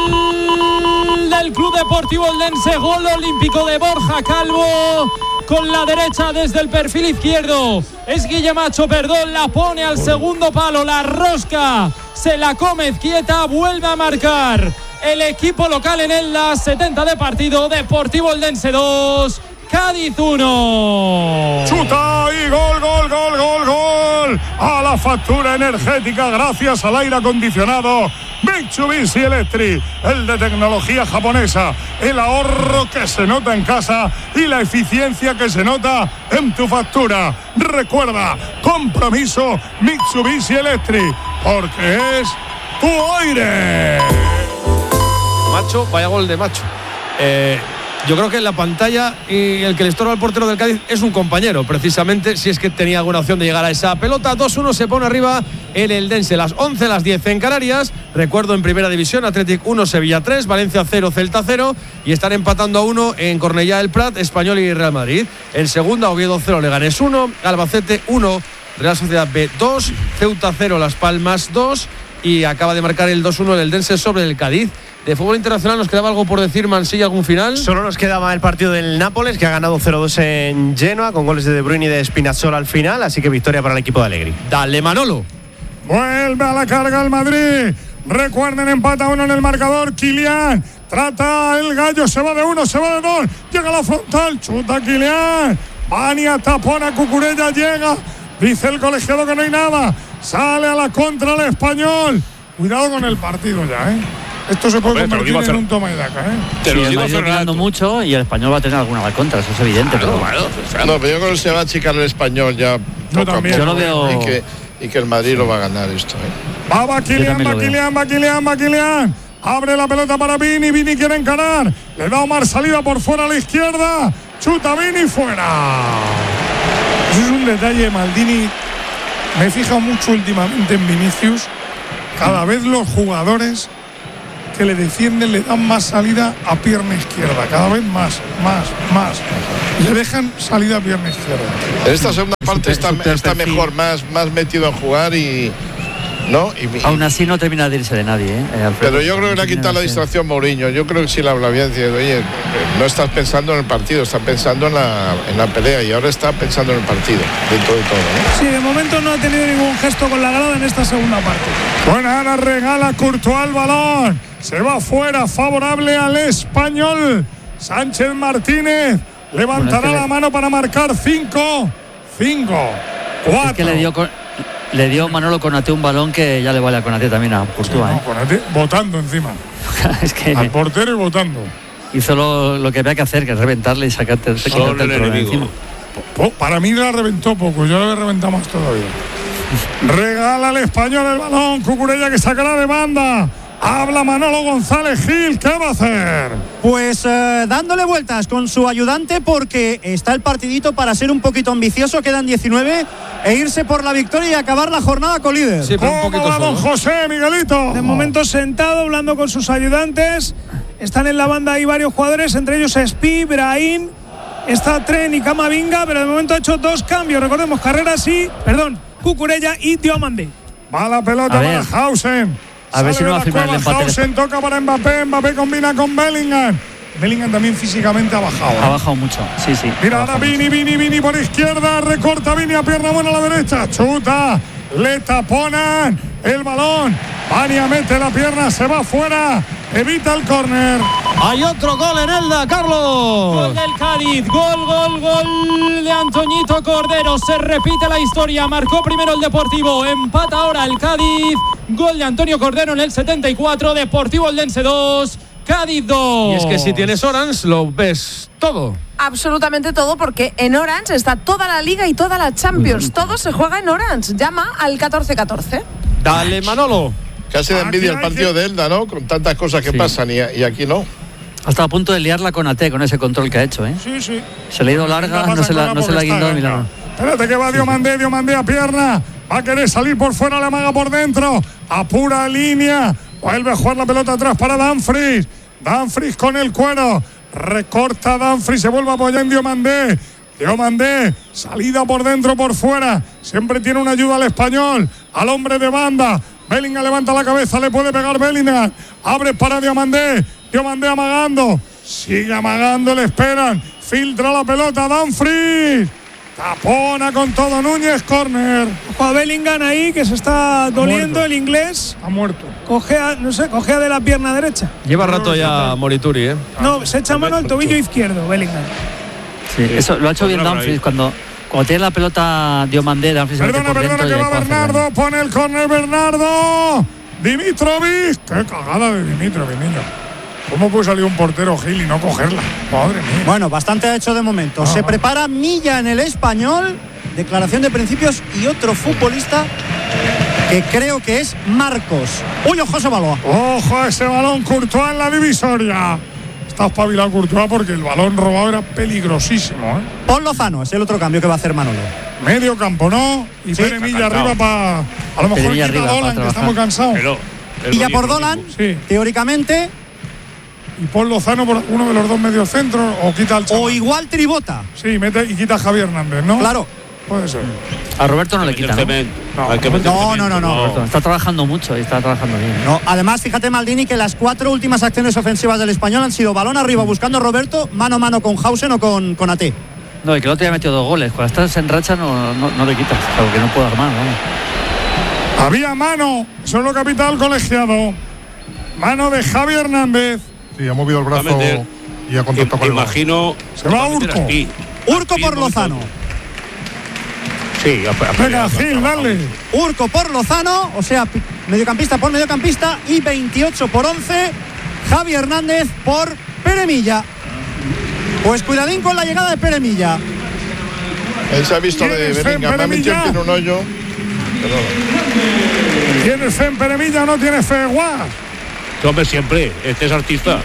gol del Club Deportivo Eldense. Gol olímpico de Borja Calvo. Con la derecha desde el perfil izquierdo. Es Guillemacho, perdón, la pone al segundo palo. La rosca se la come quieta. Vuelve a marcar el equipo local en el la setenta de partido. Deportivo Eldense dos. Cádiz uno. Chuta y gol, gol, gol, gol, gol. A la factura energética gracias al aire acondicionado Mitsubishi Electric, el de tecnología japonesa. El ahorro que se nota en casa y la eficiencia que se nota en tu factura. Recuerda, compromiso Mitsubishi Electric, porque es tu aire. Macho, vaya gol de Macho. Eh, yo creo que en la pantalla y el que le estorba al portero del Cádiz es un compañero, precisamente, si es que tenía alguna opción de llegar a esa pelota. dos uno se pone arriba el Eldense, las once, las diez en Canarias. Recuerdo, en primera división, Athletic uno, Sevilla tres, Valencia cero, Celta cero, y están empatando a uno en Cornellá del Prat, Español y Real Madrid. En segunda, Oviedo cero, Leganés uno, Albacete uno, Real Sociedad B dos, Ceuta cero, Las Palmas dos, y acaba de marcar el dos uno el Eldense sobre el Cádiz. De fútbol internacional, ¿nos quedaba algo por decir, Mansilla, algún final? Solo nos quedaba el partido del Nápoles, que ha ganado cero dos en Genoa, con goles de De Bruyne y de Spinazzola al final, así que victoria para el equipo de Allegri. Dale, Manolo. Vuelve a la carga el Madrid. Recuerden, empata uno en el marcador. Kylian trata el gallo, se va de uno, se va de dos. Llega a la frontal, chuta Kylian. Bania tapona, Cucurella llega. Dice el colegiado que no hay nada. Sale a la contra el Español. Cuidado con el partido ya, ¿eh? Esto se puede Hombre, te lo convertir digo en hace- un toma y daca, ¿eh? Te Sí, lo el digo Madrid hace dominando rato. mucho y el español va a tener alguna contra, eso es evidente. Claro, pero claro, claro. No, pero yo creo que se va a achicar el español ya. poco a también. poco, Yo lo veo- Y que, y que el Madrid lo va a ganar esto. ¿eh? Va, va Kylian, también va lo veo. Kylian, va Kylian, va Kylian. Abre la pelota para Vini, Vini quiere encarar. Le da Omar salida por fuera a la izquierda. Chuta Vini fuera. Eso es un detalle, Maldini. Me he fijado mucho últimamente en Vinicius. Cada vez los jugadores que le defienden le dan más salida a pierna izquierda, cada vez más, más, más. Le dejan salida a pierna izquierda. En esta segunda parte está, está mejor, más, más metido en jugar y. ¿no? Y, y, Aún así no termina de irse de nadie, ¿eh? Pero yo creo que le ha quitado la distracción Mourinho. Yo creo que sí le habla bien, diciendo, oye, no estás pensando en el partido, estás pensando en la, en la pelea y ahora está pensando en el partido, dentro de todo, ¿no? Sí, de momento no ha tenido ningún gesto con la grada en esta segunda parte. Bueno, ahora regala Courtois el balón. Se va fuera, favorable al Español. Sánchez Martínez levantará bueno, es que la le... mano para marcar cinco, cinco, cuatro. Es que le dio con... Le dio Manolo Konaté un balón que ya le vale a Konaté también a Courtois. Sí, no, ¿eh? Konaté votando encima. Es que al portero y votando. Hizo lo, lo que había que hacer, que es reventarle y sacarte, sacarte el problema encima. Po, para mí la reventó poco, yo le reventamos todavía. Regala al Español el balón, Cucurella que sacará de banda. Habla Manolo González Gil, ¿qué va a hacer? Pues eh, dándole vueltas con su ayudante porque está el partidito para ser un poquito ambicioso, quedan diecinueve e irse por la victoria y acabar la jornada con líder. Sí, pero un poquito solo. Don José, Miguelito. De momento sentado, hablando con sus ayudantes. Están en la banda ahí varios jugadores, entre ellos Spi, Brahim, está Tren y Camavinga, pero de momento ha hecho dos cambios. Recordemos, Carreras y, perdón, Cucurella y Diomandé. Va la pelota para Hausen. A ver si no va a firmar el empate. Hausen toca para Mbappé, Mbappé combina con Bellingham. Bellingham también físicamente ha bajado. ¿eh? Ha bajado mucho, sí, sí. Mira ahora Vini, Vini, Vini por izquierda, recorta Vini a pierna buena a la derecha, chuta, le taponan el balón. Vania mete la pierna, se va fuera, evita el córner. Hay otro gol en Elda, Carlos. Gol del Cádiz, gol, gol, gol de Antoñito Cordero. Se repite la historia, marcó primero el Deportivo, empata ahora el Cádiz. Gol de Antonio Cordero en el setenta y cuatro, Deportivo Eldense dos, Cádiz dos. Y es que si tienes Orange lo ves todo. Absolutamente todo, porque en Orange está toda la Liga y toda la Champions. Todo se juega en Orange. Llama al catorce catorce. Dale, Manolo. Casi de envidia el partido de Elda, ¿no? Con tantas cosas que sí pasan y, y aquí no. Hasta a punto de liarla con Ate, con ese control que ha hecho, ¿eh? Sí, sí. Se le ha ido larga, no se la, no se la ha guindado ni nada. Espérate que va Diomandé, Diomandé a pierna. Va a querer salir por fuera, la amaga por dentro. A pura línea. Vuelve a jugar la pelota atrás para Dumfries. Dumfries con el cuero. Recorta Dumfries, se vuelve a apoyar en Diomandé. Diomandé, salida por dentro, por fuera. Siempre tiene una ayuda al Español. Al hombre de banda. Bellingham levanta la cabeza, le puede pegar Bellingham. Abre para Diomandé. Diomandé amagando. Sigue amagando, le esperan. Filtra la pelota Dumfries. Tapona con todo Núñez, córner. Ojo a Bellingham ahí, que se está doliendo el inglés. Ha muerto. Cojea, no sé, cojea de la pierna derecha. Lleva rato ya Morituri, ¿eh? No, se echa mano al tobillo izquierdo, Bellingham. Sí, eso lo ha hecho bien Dumfries cuando, cuando tiene la pelota Diomandé. Dumfries perdona, perdona, que va Bernardo, pone el córner Bernardo. Dimitrovic. Qué cagada de Dimitrovic, niño. ¿Cómo puede salir un portero Gil y no cogerla? Madre mía. Bueno, bastante ha hecho de momento. Ajá. Se prepara Milla en el Español. Declaración de principios y otro futbolista que creo que es Marcos. Uy, ojo ese balón. Ojo a ese balón, Courtois en la divisoria. Está espabilado Courtois porque el balón robado era peligrosísimo, ¿eh? Paul Lozano es el otro cambio que va a hacer Manolo. Medio campo, ¿no? Y sí, Pere Milla arriba para... A lo mejor quita Dolan, que estamos cansados. Milla por Dolan, sí. Teóricamente... Y Paul Lozano por uno de los dos mediocentros o quita al chaval. O igual Tribota. Sí, mete y quita a Javier Hernández, ¿no? Claro. Puede ser. A Roberto no le quita, ¿no? No, no, no, no, no. Está trabajando mucho y está trabajando bien. No, además, fíjate, Maldini, que las cuatro últimas acciones ofensivas del Español han sido balón arriba buscando a Roberto, mano a mano con Hausen o con, con Ate. No, y que el otro día ha metido dos goles. Cuando estás en racha no, no, no le quitas, porque no puede armar, ¿no? Había mano, solo capital colegiado. Mano de Javier Hernández. Sí, ha movido el brazo y ha contactado con el imagino. Se va Urco. Urco por Lozano. Sí, venga, Gil, dale. Urco por Lozano, o sea, mediocampista por mediocampista y veintiocho por once. Javi Hernández por Pere Milla. Pues cuidadín con la llegada de Pere Milla. Él se ha visto de Bellingham, me ha metido en un hoyo. ¿Tienes fe en Pere Milla o no tienes fe en Guas? Hombre, siempre, este es artista.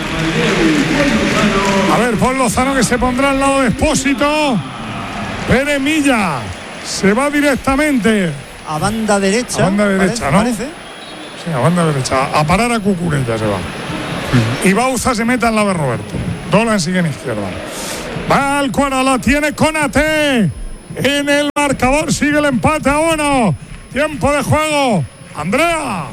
A ver, Paul Lozano que se pondrá al lado de Expósito. Pere Milla se va directamente a banda derecha. A banda derecha, parece, ¿no? Parece. Sí, a banda derecha. A parar a Cucurella se va. Uh-huh. Y Bauza se mete al lado de Roberto. Dolan sigue en izquierda. Va al cuadro, la tiene Konaté. En el marcador sigue el empate a uno. Tiempo de juego. Andrea.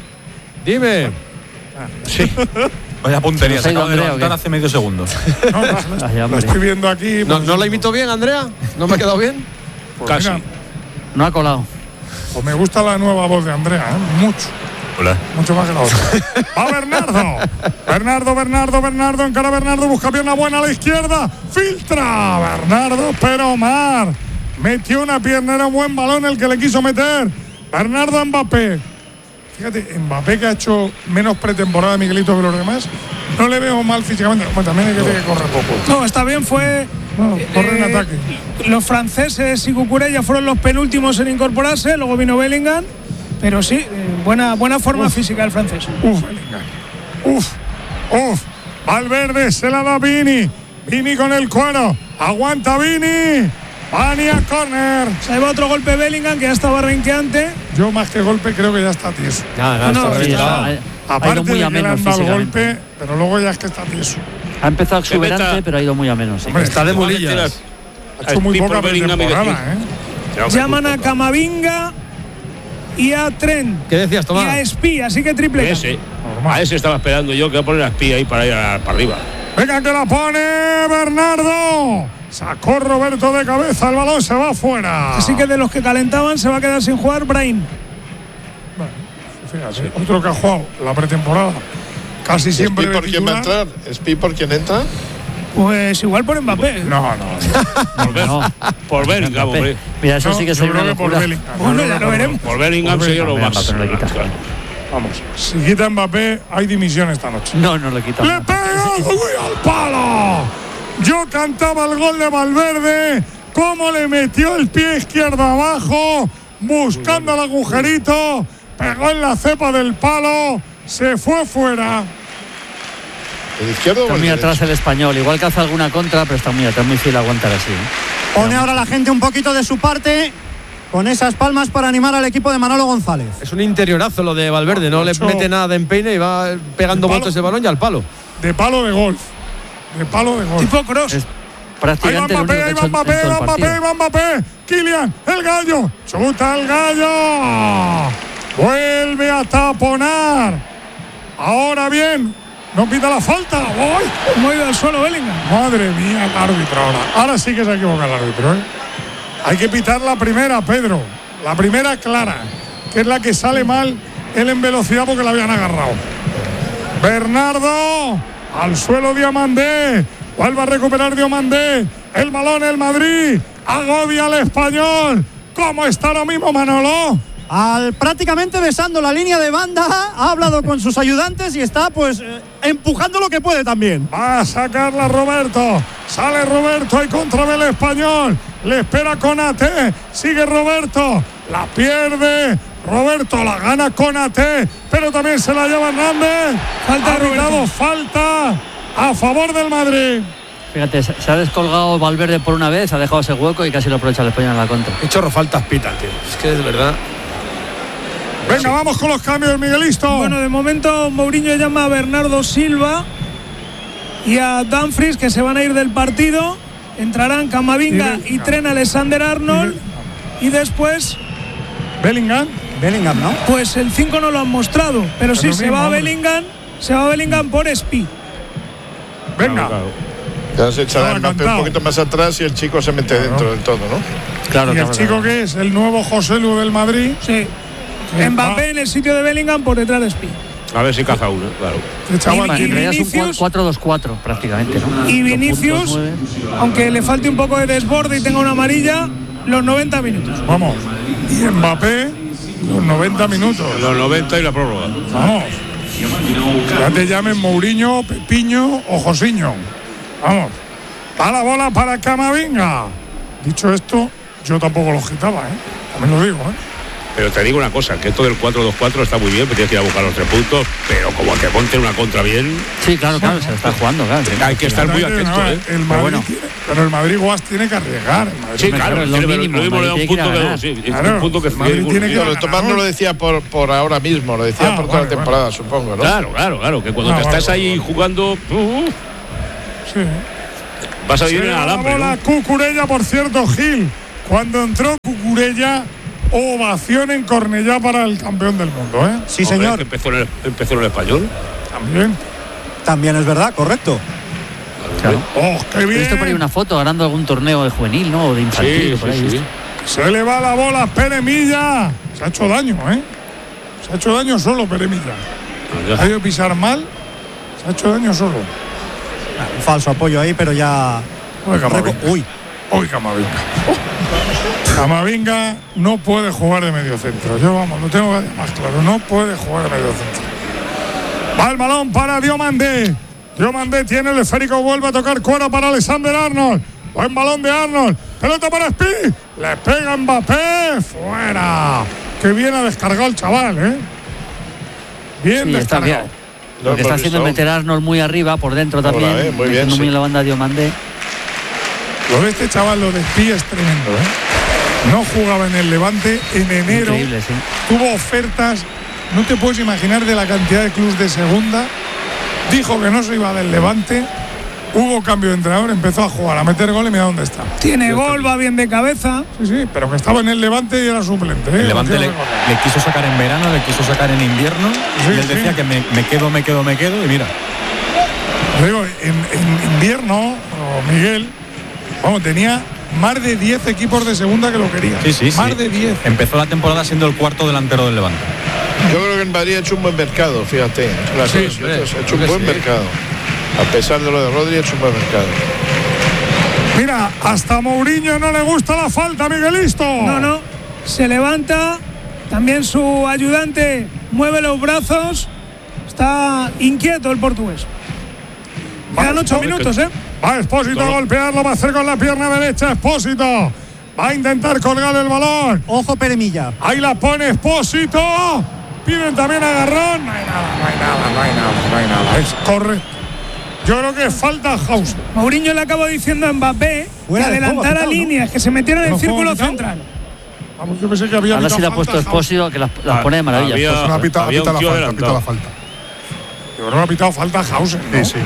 Dime. Sí. Vaya puntería, se acaba de levantar hace medio segundo. No, no, Ay, lo estoy viendo aquí. ¿No, ¿No la imito bien, Andrea? ¿No me ha quedado bien? Pues casi. Mira, no ha colado. Pues me gusta la nueva voz de Andrea, ¿eh? Mucho. Hola. Mucho más que la otra. Va Bernardo. Bernardo, Bernardo, Bernardo. Encara Bernardo. Busca pierna buena a la izquierda. Filtra. Bernardo, pero Omar metió una pierna. Era un buen balón el que le quiso meter. Bernardo Mbappé. Fíjate, Mbappé, que ha hecho menos pretemporada de Miguelito que los demás, no le veo mal físicamente. Bueno, también hay que decir que corre poco. No, está bien, fue. No, corre en eh, ataque. Los franceses y Cucurella fueron los penúltimos en incorporarse, luego vino Bellingham, pero sí, eh, buena, buena forma uf, física del francés. Uf, Bellingham. Uf, uf. Valverde se la da Vini. Vini con el cuero. Aguanta Vini. Vani a córner. Se lleva otro golpe Bellingham, que ya estaba renqueante. Yo más que golpe creo que ya está tieso. Ya, ya, no, está, sí, está. Ha, ha Aparte ido muy de a que le menos han dado el físicamente. golpe, pero luego ya es que está tieso. Ha empezado exuberante, pero ha ido muy a menos. Sí. Hombre, Está de mulillas. Ha hecho muy poca pretemporada, ¿eh? Llaman a Camavinga y a Trent. ¿Qué decías, Tomás? Y a Espí, así que triple. Ese. A ese estaba esperando yo, que va a poner a espía ahí para ir a, para arriba. Venga, que la pone Bernardo. Sacó Roberto de cabeza, el balón se va afuera. Así que de los que calentaban se va a quedar sin jugar Brahim. Bueno, fíjate, sí. Otro que ha jugado la pretemporada. Casi siempre. ¿Espi por quién va a entrar? ¿Espi por quién entra? Pues igual por Mbappé. No, no. no. Por, no. por Bellingham, hombre. Mira, eso no, sí que sería una locura. Por Bellingham. Bueno, ya lo veremos. Por Bellingham sería lo más. No le quita. Vamos, si quita Mbappé, hay dimisión esta noche. No, no le quita. ¡Le pega al palo! Yo cantaba el gol de Valverde, cómo le metió el pie izquierdo abajo, buscando el agujerito, pegó en la cepa del palo, se fue fuera. ¿El izquierdo Está o el muy derecho? atrás el español. Igual que hace alguna contra, pero está muy atrás, muy fiel a aguantar así. ¿eh? Pone ahora la gente un poquito de su parte con esas palmas para animar al equipo de Manolo González. Es un interiorazo lo de Valverde, no le mete nada de empeine y va pegando botes de balón y al palo. De palo de golf. De palo de golf. Tipo cross. Es prácticamente ahí va el único Mbappé, que ha ahí hecho va en, Mbappé, en ahí todo el va partido. Mbappé, Kylian, el gallo, chuta el gallo. Vuelve a taponar. Ahora bien, no pita la falta. ¡Voy! Muy del suelo Bellingham. Madre mía, el árbitro ahora. Ahora sí que se equivoca el árbitro, ¿eh? Hay que pitar la primera, Pedro. La primera clara, que es la que sale mal él en velocidad porque la habían agarrado. Bernardo, al suelo Diomandé. Vuelve a recuperar Diomandé. El balón, el Madrid. Agobia al español. ¿Cómo está ahora mismo Manolo? Al prácticamente besando la línea de banda, ha hablado con sus ayudantes y está pues eh, empujando lo que puede también. Va a sacarla Roberto. Sale Roberto y contra el español. Le espera Konaté. Sigue Roberto. La pierde. Roberto la gana Konaté. Pero también se la lleva Hernández. Falta ha gritado falta a favor del Madrid. Fíjate, se ha descolgado Valverde por una vez, ha dejado ese hueco y casi lo aprovecha el español en la contra. Qué chorro faltas pitan, tío. Es que es verdad. Venga, sí. Vamos con los cambios, Miguelisto. Bueno, de momento Mourinho llama a Bernardo Silva y a Dumfries, que se van a ir del partido. Entrarán Camavinga y, y Trent Alexander-Arnold. Y, y después Bellingham. Bellingham, ¿no? Pues el cinco no lo han mostrado, pero, pero sí, se mismo, va a Bellingham, se va a Bellingham por Espí. Venga. Claro, claro. Ya se echará el Mbappé un poquito más atrás y el chico se mete claro. dentro del todo, ¿no? Claro, ¿Y claro, el chico claro. qué es? ¿El nuevo José Lu del Madrid? Sí. Mbappé ah. en el sitio de Bellingham por detrás de Espí. A ver si caza uno, claro. Y, y en realidad es un cuatro dos cuatro prácticamente, ¿no? Y Vinicius, aunque le falte un poco de desborde y tenga una amarilla, los noventa minutos. Vamos. Y Mbappé, los noventa minutos. Los noventa y la prórroga. Vamos. Ya te llamen Mourinho, Pepiño o Josiño. Vamos. Va la bola para Camavinga. Dicho esto, yo tampoco lo quitaba, ¿eh? También lo digo, ¿eh? Pero te digo una cosa, que esto del cuatro dos cuatro está muy bien, pero tienes que ir a buscar los tres puntos, pero como te monten una contra bien. Sí, claro, claro, se está jugando, claro. Hay que estar muy atento, no, ¿eh? El Madrid pero, bueno. tiene, pero el Madrid Guas tiene que arriesgar. El Madrid Sí, claro, lo tiene, mínimo, lo mismo le da un punto que dos, sí, claro, un punto que el Madrid tiene que Pero Tomás no lo decía por, por ahora mismo, lo decía ah, por toda vale, la temporada, vale. supongo, ¿no? Claro, claro, claro, que cuando Ah, te vale, estás vale, ahí vale. jugando, uh, Sí. vas a Se vivir en el va la alambre, bola ¿no? Cucurella, por cierto, Gil. Cuando entró Cucurella, ovación en Cornellá para el campeón del mundo, ¿eh? Sí, Hombre, señor. que empezó en el, empezó en el español. También. También es verdad, correcto. Claro. ¡Oh, qué He bien! visto por ahí una foto ganando algún torneo de juvenil, ¿no? O de infantil, Sí, por ahí. sí, sí. ¿viste? Se le va la bola a Pere Milla. Se ha hecho daño, ¿eh? Se ha hecho daño solo Pere Milla. Ha ido a pisar mal. Se ha hecho daño solo. Un falso apoyo ahí, pero ya. Uy, Camavinga. Uy. Uy, Camavinga. Camavinga no puede jugar de medio centro. Yo, vamos, lo tengo más claro. No puede jugar de medio centro. Va el balón para Diomandé. Diomandé tiene el esférico. Vuelve a tocar cuero para Alexander Arnold. Buen balón de Arnold. Pelota para Spi. Le pega Mbappé. Fuera. Qué bien ha descargado el chaval, ¿eh? Bien Sí, está descargado. bien. Lo que está haciendo es meter a Arnold muy arriba, por dentro Hola, también. eh, muy bien, metiendo sí. muy en la banda de Diomandé. Lo de este chaval, lo de Spi es tremendo, ¿eh? No jugaba en el Levante en enero. Increíble, sí. Tuvo ofertas, no te puedes imaginar de la cantidad de clubes de segunda. Dijo que no se iba del Levante. Hubo cambio de entrenador, empezó a jugar, a meter gol y mira dónde está. Tiene gol, va bien de cabeza. Sí, sí, pero que estaba en el Levante y era suplente. ¿eh? El Levante Lo le, quiero recordar. le quiso sacar en verano, le quiso sacar en invierno. Sí, y él decía sí. que me, me quedo, me quedo, me quedo. Y mira, Te digo, en, en invierno, oh, Miguel, vamos, tenía más de diez equipos de segunda que lo querían. sí, sí, Más sí. de diez. Empezó la temporada siendo el cuarto delantero del Levante. Yo creo que el Madrid ha hecho un buen mercado, fíjate. Las Sí, dos, hombre, ha hecho creo un que buen sí. mercado. A pesar de lo de Rodri, ha hecho un buen mercado. Mira, hasta Mourinho no le gusta la falta, Miguelisto. No, no. Se levanta. También su ayudante mueve los brazos. Está inquieto el portugués. Quedan ocho Va, minutos, ¿eh? Va Expósito a golpearlo, va a hacer con la pierna derecha Expósito. Va a intentar colgar el balón. Ojo, Pere Milla. Ahí la pone Expósito. Piden también agarrón. No hay nada, no hay nada, no hay nada, no hay nada. Es correcto. Yo creo que falta Hauser. Mourinho le acaba diciendo a Mbappé Fuera que de juego, adelantara quitado, ¿no? líneas, que se metiera en el ¿No juego círculo quitado? central. Vamos, yo pensé que había Ahora pitado sí le ha falta puesto Hauser. Expósito, que las, las Ah, pone de maravilla. había- Expósito. No ha pitado, ha Había un pitado la tío falta, ha pitado la adelantado. falta. Yo creo que ha pitado falta Hauser, ¿no? Sí, sí.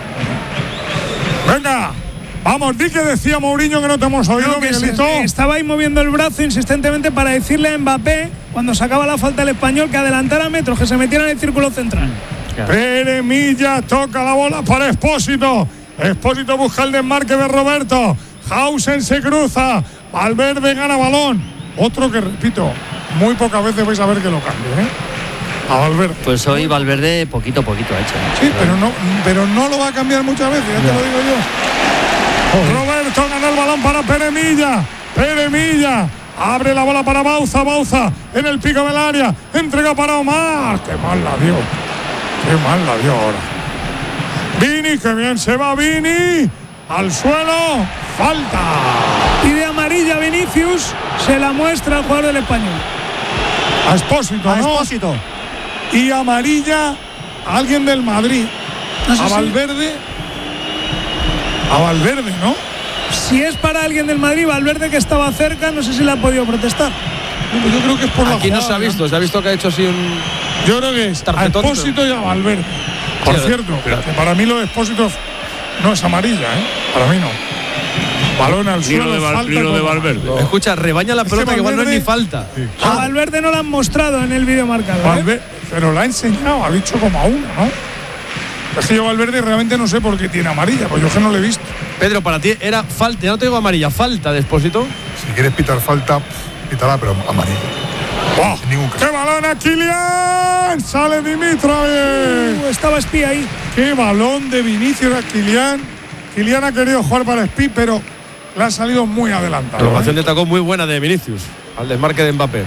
Venga, vamos, di que decía Mourinho que no te hemos oído, Creo que se- Miguelito. estaba ahí moviendo el brazo insistentemente para decirle a Mbappé, cuando sacaba la falta el español, que adelantara metros, que se metiera en el círculo central. Claro. Pere Milla toca la bola para Expósito. Expósito busca el desmarque de Roberto. Hausen se cruza. Valverde gana balón. Otro que, repito, muy pocas veces vais a ver que lo cambie, ¿eh? A Valverde. Pues hoy Valverde poquito a poquito ha hecho. ¿eh? Sí, pero no, pero no lo va a cambiar muchas veces, ya te lo digo yo. Roberto gana el balón para Pere Milla. Pere Milla. Abre la bola para Bauza. Bauza en el pico del área. Entrega para Omar. Qué mal la dio. Qué mal la dio ahora. Vini, que bien se va Vini. Al suelo. Falta. Y de amarilla Vinicius se la muestra al jugador del español. A Expósito, A ¿no? Expósito. Y amarilla a alguien del Madrid. No sé A si- Valverde. A Valverde, ¿no? Si es para alguien del Madrid, Valverde, que estaba cerca, no sé si le ha podido protestar. Yo creo que es por la Aquí no jugada, se ha visto, se ha visto que ha hecho así un. Yo creo que es a Tarjetón, Expósito y a Valverde. Por Sí, cierto, pero- que para mí lo de Expósito no es amarilla, ¿eh? Para mí no. Balón al Ni suelo, lo de, Val- falta ni lo de como- Valverde. Escucha, rebaña la Es pelota que que igual no es ni Valverde- falta. A Valverde no lo han mostrado en el vídeo marcador. ¿eh? Valverde, pero la ha enseñado, ha dicho como a uno, ¿no? Es que yo Valverde realmente no sé por qué tiene amarilla, pues yo es que no le he visto. Pedro, para ti era falta, ya no te digo amarilla, falta de Expósito. Si quieres pitar falta, pítala, pero amarilla. ¡Oh! Sin ningún caso. ¡Qué balón a Kylian! ¡Sale Dimitrovic! Uh, estaba espía ahí. ¡Qué balón de Vinicius a Kylian! Kylian ha querido jugar para Spi, pero le ha salido muy adelantado. Provocación de tacón muy buena de Vinicius al desmarque de Mbappé.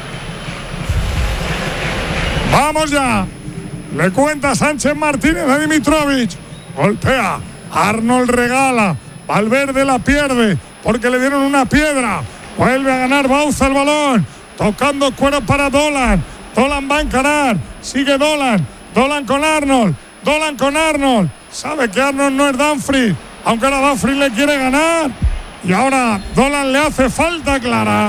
¡Vamos ya! Le cuenta Sánchez Martínez a Dimitrovic. Golpea. Arnold regala. Valverde la pierde porque le dieron una piedra. Vuelve a ganar Bauza el balón. tocando cuero para Dolan. Dolan va a encarar, sigue Dolan, Dolan con Arnold, Dolan con Arnold. Sabe que Arnold no es Dumfries, aunque ahora Dumfries le quiere ganar. Y ahora Dolan le hace falta clara.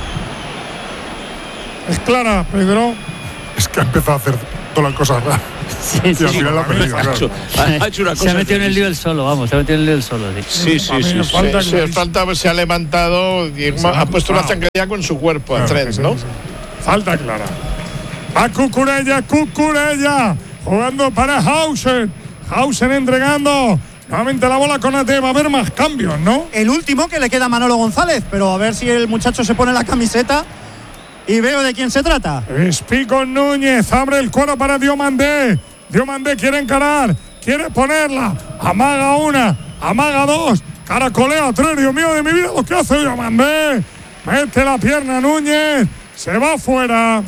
Es clara, Pedro. Es que ha empezado a hacer Dolan cosas raras. Sí, y sí, al final la ha perdido, ha, hecho, claro. ha hecho una cosa. Se ha metido en el lío el solo, vamos, se ha metido en el lío el solo. Sí, sí, sí. sí, sí. Falta, sí, falta se ha levantado y ha puesto una zancadilla con su cuerpo a Trent, ¿no? Falta clara. A Cucurella, Cucurella, jugando para Hausen. Hausen entregando nuevamente la bola con A T. Va a haber más cambios, ¿no? El último que le queda a Manolo González, pero a ver si el muchacho se pone la camiseta y veo de quién se trata. Espico Núñez, abre el cuero para Diomandé. Diomandé quiere encarar, quiere ponerla. Amaga una, amaga dos, caracolea tres. Dios mío de mi vida, lo que hace Diomandé. Mete la pierna Núñez, se va fuera.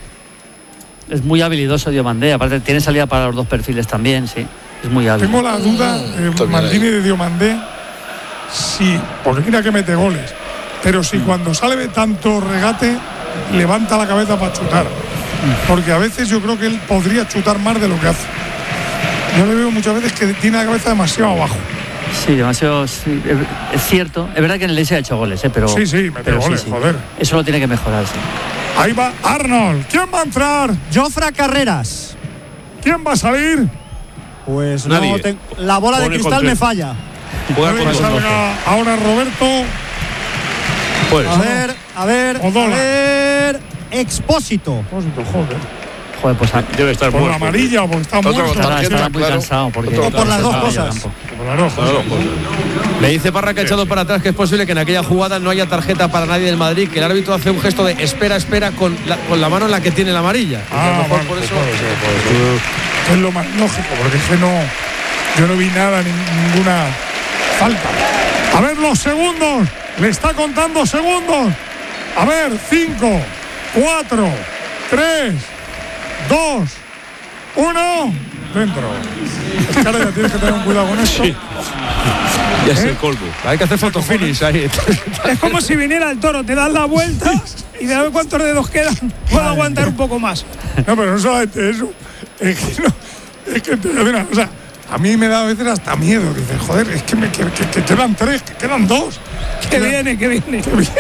Es muy habilidoso Diomandé, aparte tiene salida para los dos perfiles también, sí. Es muy hábil. Tengo la duda de Maldini y de Diomandé, sí, porque mira que mete goles, pero si mm. cuando sale de tanto regate levanta la cabeza para chutar, mm. porque a veces yo creo que él podría chutar más de lo que hace. Yo le veo muchas veces que tiene la cabeza demasiado abajo. Sí, demasiado, sí, es cierto. Es verdad que en el Leicester ha hecho goles, ¿eh? Pero, sí, sí, mete goles, sí, sí. joder. Eso lo tiene que mejorar, sí. Ahí va Arnold. ¿Quién va a entrar? Jofra Carreras. ¿Quién va a salir? Pues Nadie. no, te, la bola Pone de cristal me falla. Puede que salga ahora Roberto. Pues. A ver, a ver, Odola. a ver. Expósito. Expósito, joder. Joder, pues debe estar por muerto. la amarilla o porque está muerto. Estará, estará muy claro. cansado. Porque o por las dos cosas. Por las dos cosas. Le dice Parra que ha echado para atrás que es posible que en aquella jugada no haya tarjeta para nadie del Madrid, que el árbitro hace un gesto de espera, espera con la, con la mano en la que tiene la amarilla. Ah, a lo mejor bueno, por eso puede ser, puede ser. Es lo más lógico, porque es que no, yo no vi nada, ni, ninguna falta. A ver los segundos, le está contando segundos. A ver, cinco, cuatro, tres, dos, uno, dentro. Es que ahora ya tienes que tener un cuidado con esto. Sí. Ya es ¿Eh? el colmo. Hay que hacer fotofinish ahí. Es como si viniera el toro, te das la vuelta y de a ver cuántos dedos quedan. Puedo aguantar un poco más. No, pero no solamente eso. Es que no. Es que te digo una cosa. A mí me da a veces hasta miedo. Dices, joder, es que me que, que, que quedan tres, que quedan dos. Que viene, que viene. Que viene.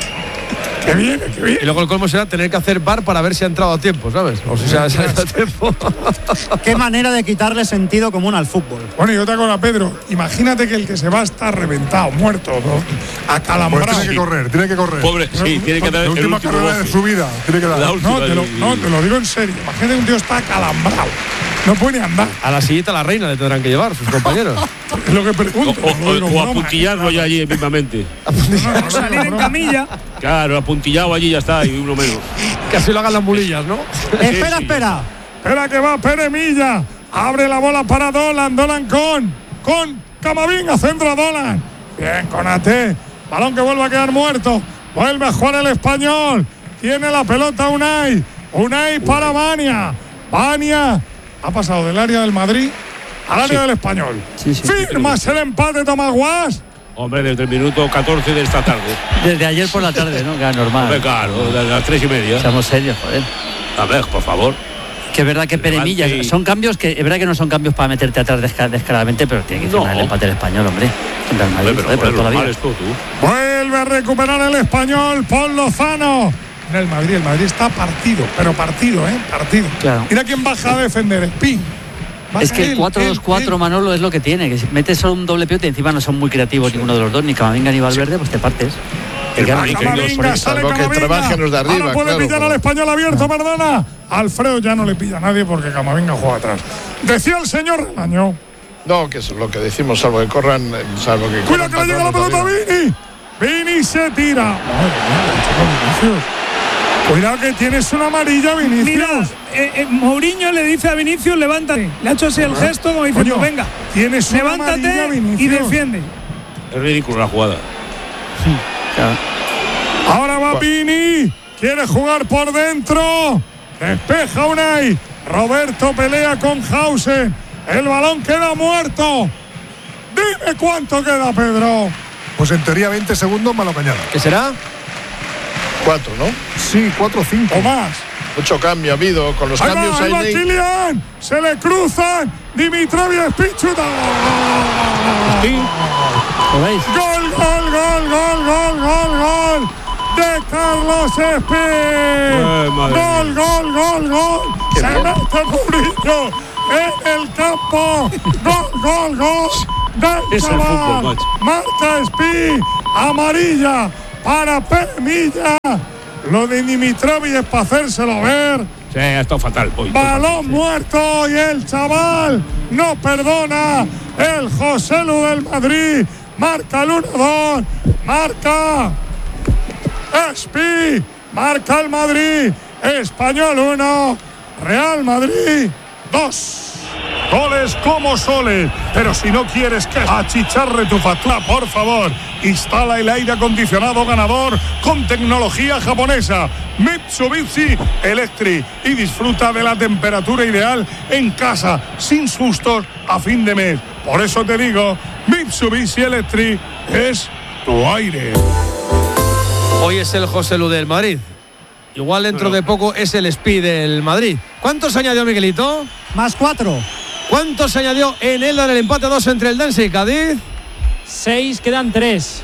Que viene, que viene. Y luego el colmo será tener que hacer bar para ver si ha entrado a tiempo, ¿sabes? O si se ha salido a tiempo. Qué manera de quitarle sentido común al fútbol. Bueno, y otra cosa, Pedro. Imagínate que el que se va está reventado, muerto, ¿no? Acalambrado. Pues tiene que correr, tiene que correr. Pobre, sí, tiene que dar la última carrera de su vida. Tiene que dar. No, te lo, no, te lo digo en serio. Imagínate que un tío está acalambrado. No puede ni andar. A la sillita la reina le tendrán que llevar sus compañeros. Es lo que pregunto. O, o, o, o apuntillarlo ya allí mismamente. No, no, salir en camilla. Claro, apuntillado allí ya está, y uno menos. Que así lo hagan las mulillas, ¿no? espera, sí, espera. Espera que va Peremilla. Abre la bola para Dolan. Dolan con, con Camavinga. Centro a Dolan. Bien, con A T. Balón que vuelve a quedar muerto. Vuelve a jugar el español. Tiene la pelota Unai. Unai para Vania. Vania. Ha pasado del área del Madrid al área sí. del español. Sí, sí, ¿Firmas sí, el empate, Tomás Guas? Hombre, desde el minuto catorce de esta tarde. Desde ayer por la tarde, ¿no? Que era normal. Hombre, claro, desde las tres y media. Seamos serios, joder. A ver, por favor. Que es verdad que Peremilla, y... son cambios que, es verdad que no son cambios para meterte atrás descaradamente, pero tiene que firmar no. el empate el español, hombre. Madrid, hombre pero, joder, pero toda la vida. Tú, tú. Vuelve a recuperar el español, Paul Lozano. Mira el Madrid, el Madrid está partido, pero partido, ¿eh? Partido. Claro. Mira quién baja a defender, Spin. Baja es que el cuatro dos cuatro, Manolo, es lo que tiene, que si metes solo un doble pivote y encima no son muy creativos sí. ninguno de los dos, ni Camavinga ni Valverde, pues te partes. El Camavinga, sale Camavinga. Que trabajen los de arriba. Ahora puede claro, pillar claro. al español abierto, perdona. Alfredo ya no le pilla a nadie porque Camavinga juega atrás. Decía el señor Relaño. No, que es lo que decimos, salvo que corran, salvo que Cuida que le llega la pelota a Vini. Vini se tira. Madre mía, cuidado que tienes una amarilla, Vinicius. Mira, eh, eh, Mourinho le dice a Vinicius, levántate. Le ha hecho así el gesto como diciendo, Coño, venga, tienes una levántate amarilla, y defiende. Es ridículo la jugada. Sí, claro. Ahora va Vini. Quiere jugar por dentro. Despeja Unai. Roberto pelea con Hausen. El balón queda muerto. Dime cuánto queda, Pedro. Pues en teoría veinte segundos más lo que añada. ¿Qué será? Cuatro, ¿no? Sí, cuatro o cinco. O más. Mucho cambio ha habido con los Ahí cambios. va, ahí va ahí. Kylian. Se le cruzan. Dimitrov y Spichuta. ¿Lo veis? Gol, gol, gol, gol, gol, gol, gol de Carlos Espí. Eh, Gol, gol, gol, gol. Se mete Murillo en el campo. Gol, gol, gol del Es el chaval. fútbol, macho. Marca Espí. Amarilla para Peremilla. Lo de Dimitrov es para hacérselo ver. Sí, ha estado fatal hoy. Balón muerto y el chaval no perdona. El José Lu del Madrid marca el uno dos. Marca Espi. Marca el Madrid. Español uno. Real Madrid dos. Goles como soles. Pero si no quieres que achicharre tu factura, por favor, instala el aire acondicionado ganador con tecnología japonesa Mitsubishi Electric y disfruta de la temperatura ideal en casa, sin sustos a fin de mes. Por eso te digo, Mitsubishi Electric es tu aire. Hoy es el José Lu del Madrid. Igual dentro de poco es el Speed del Madrid. ¿Cuántos añadió Miguelito? Más cuatro. ¿Cuántos se añadió en Elda en el empate a dos entre el Dense y Cádiz? Seis, quedan tres.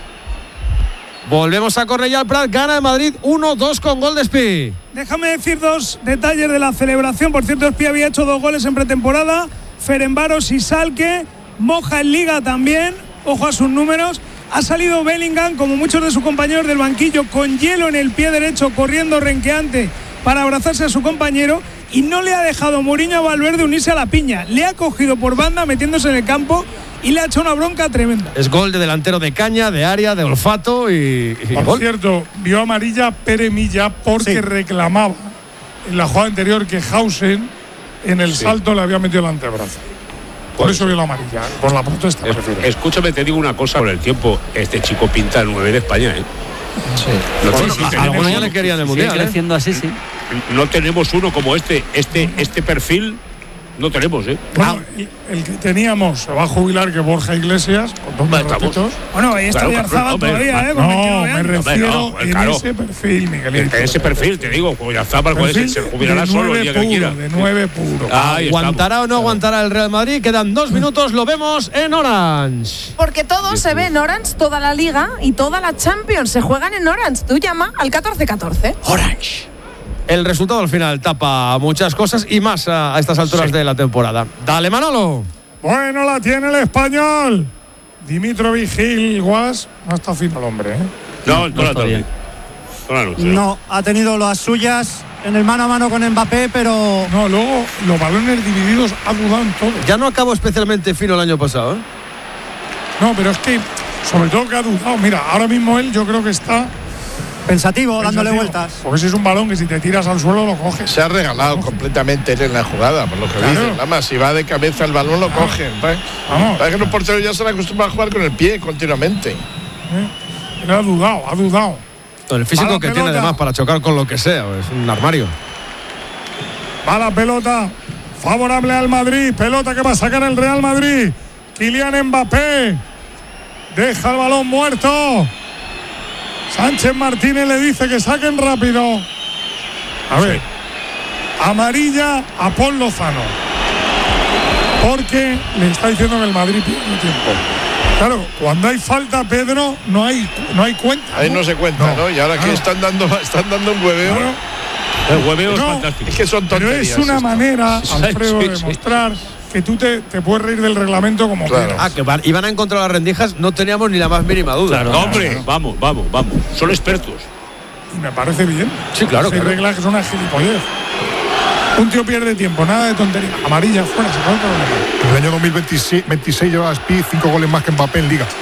Volvemos a Cornellà al Prat, gana el Madrid uno dos con gol de Espi. Déjame decir dos detalles de la celebración. Por cierto, Espi había hecho dos goles en pretemporada. Ferencváros y Salque. Moja en Liga también. Ojo a sus números. Ha salido Bellingham, como muchos de sus compañeros del banquillo, con hielo en el pie derecho, corriendo renqueante para abrazarse a su compañero. Y no le ha dejado Mourinho a Valverde unirse a la piña. Le ha cogido por banda metiéndose en el campo y le ha hecho una bronca tremenda. Es gol de delantero de caña, de área, de olfato y, y Por gol. cierto, vio amarilla Peremilla porque sí. reclamaba en la jugada anterior que Hausen en el sí. salto le había metido el antebrazo. Por pues, eso vio la amarilla, por la protesta. Es, escúchame, te digo una cosa, por el tiempo, este chico pinta el nueve de España, ¿eh? Sí. No, sí, no, sí, no, algunos ya le querían el mundial. Sigue creciendo ¿eh? así, sí. No tenemos uno como este, este, este perfil. No tenemos, ¿eh? Bueno, el, el que teníamos se va a jubilar, que Borja Iglesias, con dos ratitos. Bueno, ahí está Oyarzabal claro, todavía, ¿eh? No, me refiero no, no, en claro. ese perfil, Miguelito. En ese perfil, te digo, Oyarzabal puede ser, se jubilará solo el día que quiera. De nueve puro. ¿Aguantará o no aguantará el Real Madrid? Quedan dos minutos, lo vemos en Orange. Porque todo se ve en Orange, toda la Liga y toda la Champions se juegan en Orange. Tú llama al catorce catorce. Orange. El resultado al final tapa muchas cosas y más a, a estas alturas sí. de la temporada. Dale, Manolo. Bueno, la tiene el español. Dimitrov y Gil Guas. No está fino el hombre, ¿eh? No, no, no, bien. no, no, ha tenido las suyas en el mano a mano con Mbappé, pero. No, luego los balones divididos ha dudado en todo. Ya no acabó especialmente fino el año pasado, ¿eh? No, pero es que, sobre todo que ha dudado. Mira, ahora mismo él, yo creo que está. Pensativo, Pensativo, dándole vueltas. Porque ese es un balón que si te tiras al suelo lo coges. Se ha regalado completamente él en la jugada, por lo que claro. dice. Nada más, si va de cabeza el balón lo claro. cogen. Para que los porteros ya se le acostumbran a jugar con el pie continuamente. ¿Eh? Él ha dudado, ha dudado. El físico que pelota. tiene además para chocar con lo que sea, es un armario. Va la pelota, favorable al Madrid. Pelota que va a sacar el Real Madrid. Kylian Mbappé. Deja el balón muerto. Sánchez Martínez le dice que saquen rápido. A ver. Sí. Amarilla a Paul Lozano. Porque le está diciendo que el Madrid pierde tiempo. Claro, cuando hay falta, Pedro, no hay, no hay cuenta. Ahí no, no se cuenta, ¿no? ¿no? Y ahora claro. que están dando, están dando un hueveo. Claro. El hueveo no, es fantástico. Es que son tonterías. Pero es una esto. manera, Alfredo, sí, sí, de demostrar sí. que tú te, te puedes reír del reglamento como claro. quieras. Ah, que van, iban a encontrar las rendijas, no teníamos ni la más mínima duda. Claro, ¿no? Hombre, claro. vamos, vamos, vamos. Son expertos. Y me parece bien. Sí, claro. Hay claro. reglas que son una gilipollez. Un tío pierde tiempo, nada de tontería. Amarilla, fuera, se puede problema. En el año dos mil veintiséis lleva Speed cinco goles más que Mbappé en Liga.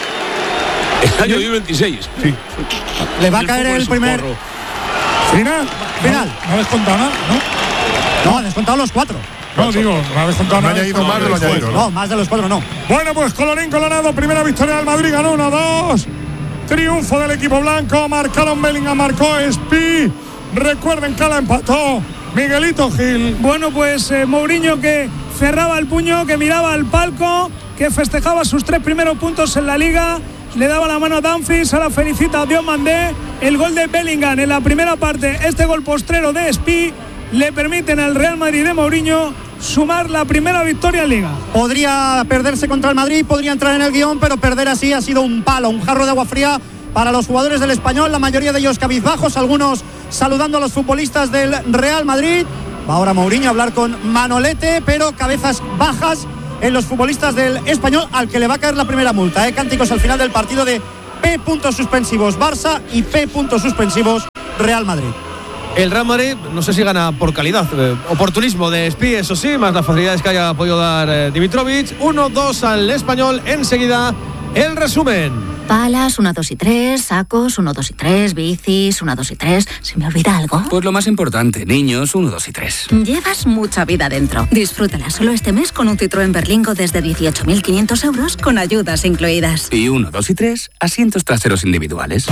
El año dos mil veintiséis. Sí. Le va a caer el primer. Porro. Final. Final. No, no ha descontado nada, ¿no? No, ha descontado los cuatro. No, digo, no ha descontado nada. No ha añadido más de lo añadido. No, más de los cuatro no. Bueno, pues colorín colorado, primera victoria del Madrid, ganó uno dos. Triunfo del equipo blanco, marcaron Bellingham, marcó Espi. Recuerden que la empató Miguelito Gil. Bueno, pues eh, Mourinho que cerraba el puño, que miraba al palco, que festejaba sus tres primeros puntos en la Liga, le daba la mano a Dumfries, ahora felicita a Diomandé el gol de Bellingham en la primera parte, este gol postrero de Spi, le permiten al Real Madrid de Mourinho sumar la primera victoria en Liga. Podría perderse contra el Madrid, podría entrar en el guión, pero perder así ha sido un palo, un jarro de agua fría para los jugadores del Español, la mayoría de ellos cabizbajos, algunos saludando a los futbolistas del Real Madrid. Va ahora Mourinho a hablar con Manolete, pero cabezas bajas en los futbolistas del Español, al que le va a caer la primera multa. ¿eh? Cánticos al final del partido de P puntos suspensivos Barça y P puntos suspensivos Real Madrid. El Real Madrid, no sé si gana por calidad, eh, oportunismo de Spi, eso sí, más las facilidades que haya podido dar eh, Dimitrovic. uno dos al Español, enseguida el resumen. Palas, uno, dos y tres, sacos, uno, dos y tres, bicis, uno, dos y tres. ¿Se me olvida algo? Pues lo más importante, niños, uno, dos y tres. Llevas mucha vida dentro. Disfrútala solo este mes con un Citroën Berlingo desde dieciocho mil quinientos euros con ayudas incluidas. Y uno, dos y tres, asientos traseros individuales.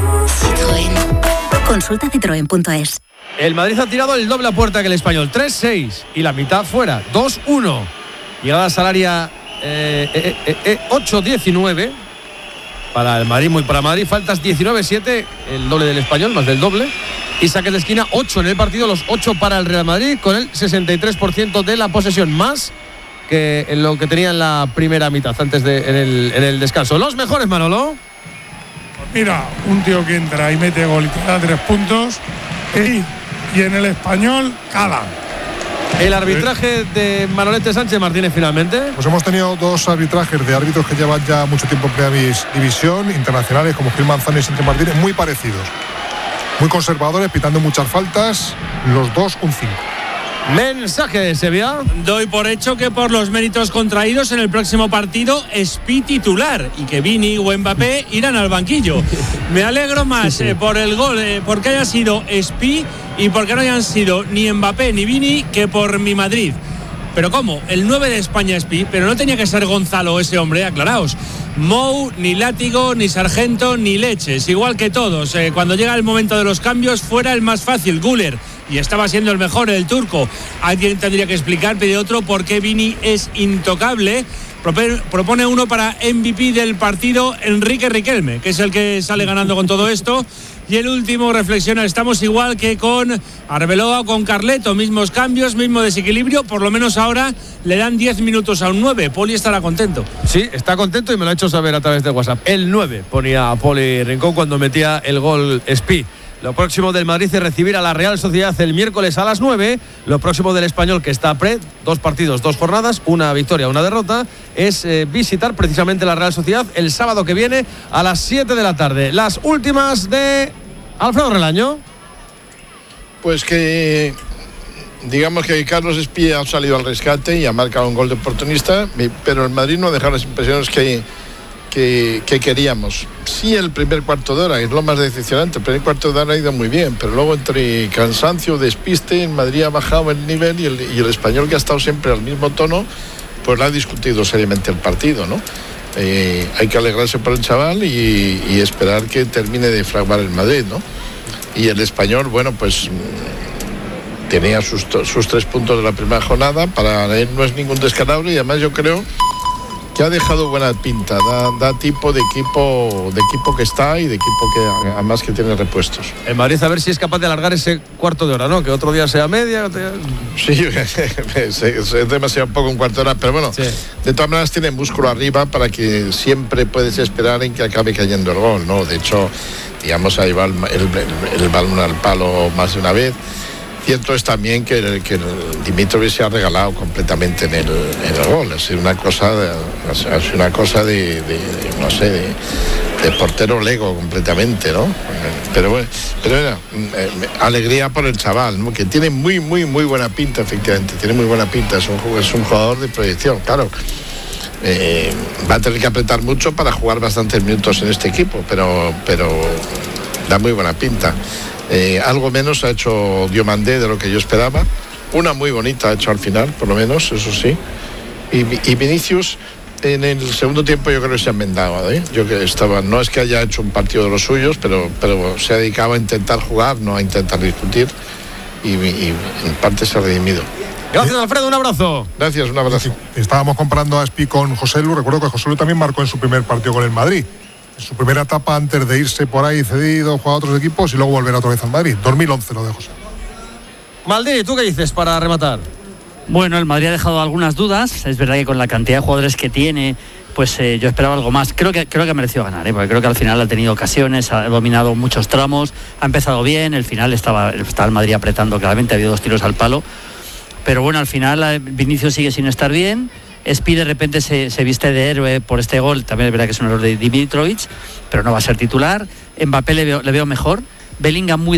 Citroën. Consulta citroen punto es. El Madrid ha tirado el doble a puerta que el Español, tres seis, y la mitad fuera, dos uno. Llegadas al área eh, eh, eh, eh, ocho diecinueve para el Madrid, muy para Madrid, faltas diecinueve siete, el doble del Español, más del doble, y saques de esquina ocho en el partido, los ocho para el Real Madrid, con el sesenta y tres por ciento de la posesión, más que en lo que tenía en la primera mitad, antes de en el, en el descanso. Los mejores, Manolo. Mira, un tío que entra y mete gol y te da tres puntos. Y, y en el Español, cala. El arbitraje de Manolete Sánchez Martínez finalmente. Pues hemos tenido dos arbitrajes de árbitros que llevan ya mucho tiempo en Primera División, internacionales como Gil Manzano y Sánchez Martínez, muy parecidos. Muy conservadores, pitando muchas faltas, los dos un cinco. Mensaje de Sevilla. Doy por hecho que por los méritos contraídos en el próximo partido Spi titular y que Vini o Mbappé irán al banquillo. Me alegro más eh, por el gol, eh, porque haya sido Spi y porque no hayan sido ni Mbappé ni Vini que por mi Madrid. Pero ¿cómo? El nueve de España Spi, pero no tenía que ser Gonzalo ese hombre, aclaraos. Mou, ni látigo, ni sargento, ni leches, igual que todos. Eh, cuando llega el momento de los cambios, fuera el más fácil, Güler. Y estaba siendo el mejor, el turco. Alguien tendría que explicar, pide otro, por qué Vini es intocable. Propone uno para M V P del partido, Enrique Riquelme, que es el que sale ganando con todo esto. Y el último reflexiona, estamos igual que con Arbeloa, con Carleto, mismos cambios, mismo desequilibrio, por lo menos ahora le dan diez minutos a un nueve. Poli estará contento. Sí, está contento y me lo ha hecho saber a través de WhatsApp. El nueve ponía a Poli Rincón cuando metía el gol Spi. Lo próximo del Madrid es recibir a la Real Sociedad el miércoles a las nueve. Lo próximo del Español, que está pre, dos partidos, dos jornadas, una victoria, una derrota, es eh, visitar precisamente la Real Sociedad el sábado que viene a las siete de la tarde. Las últimas de Alfredo Relaño. Pues que digamos que Carlos Spi ha salido al rescate y ha marcado un gol de oportunista, pero el Madrid no ha dejado las impresiones que Que, que queríamos. Sí, el primer cuarto de hora es lo más decepcionante. El primer cuarto de hora ha ido muy bien, pero luego entre cansancio, despiste, en Madrid ha bajado el nivel y el, y el Español, que ha estado siempre al mismo tono, pues lo ha discutido seriamente el partido, ¿no? Eh, hay que alegrarse por el chaval y, y esperar que termine de fraguar el Madrid, ¿no? Y el Español, bueno, pues tenía sus, sus tres puntos de la primera jornada. Para él no es ningún descalabro y además yo creo que ha dejado buena pinta, da, da tipo de equipo de equipo que está y de equipo que además que tiene repuestos. En Madrid a ver si es capaz de alargar ese cuarto de hora, ¿no? Que otro día sea media. Otro día... Sí, es demasiado poco un cuarto de hora, pero bueno, sí. De todas maneras tiene músculo arriba para que siempre puedes esperar en que acabe cayendo el gol, ¿no? De hecho, digamos, ahí va el, el, el, el balón al palo más de una vez. Cierto es también que, el, que el Dimitrovic se ha regalado completamente en el, en el gol. Es una cosa de, es una cosa de, de no sé, de, de portero lego completamente, ¿no? Pero bueno, pero bueno, alegría por el chaval, ¿no? Que tiene muy, muy, muy buena pinta, efectivamente. Tiene muy buena pinta. Es un, es un jugador de proyección, claro. Eh, va a tener que apretar mucho para jugar bastantes minutos en este equipo, pero, pero da muy buena pinta. Eh, algo menos ha hecho Diomandé de lo que yo esperaba. Una muy bonita ha hecho al final, por lo menos, eso sí. Y, y Vinicius, en el segundo tiempo yo creo que se ha enmendado, ¿eh? Yo que estaba, no es que haya hecho un partido de los suyos, pero, pero se ha dedicado a intentar jugar, no a intentar discutir. Y, y en parte se ha redimido. Gracias, Alfredo, un abrazo. Gracias, un abrazo. Estábamos comparando a Spi con José Lu. Recuerdo que José Lu también marcó en su primer partido con el Madrid. en su primera etapa antes de irse por ahí cedido, jugar a otros equipos y luego volver otra vez al Madrid. dos mil once lo de José. Maldini, ¿tú qué dices para rematar? Bueno, el Madrid ha dejado algunas dudas. Es verdad que con la cantidad de jugadores que tiene, pues eh, yo esperaba algo más. Creo que creo que ha merecido ganar, ¿eh? Porque creo que al final ha tenido ocasiones, ha dominado muchos tramos, ha empezado bien. El final estaba, estaba el Madrid apretando claramente, ha habido dos tiros al palo. Pero bueno, al final Vinicius sigue sin estar bien. Espi de repente se, se viste de héroe por este gol. También es verdad que es un error de Dimitrovic, pero no va a ser titular. Mbappé le veo, le veo mejor. Bellingham muy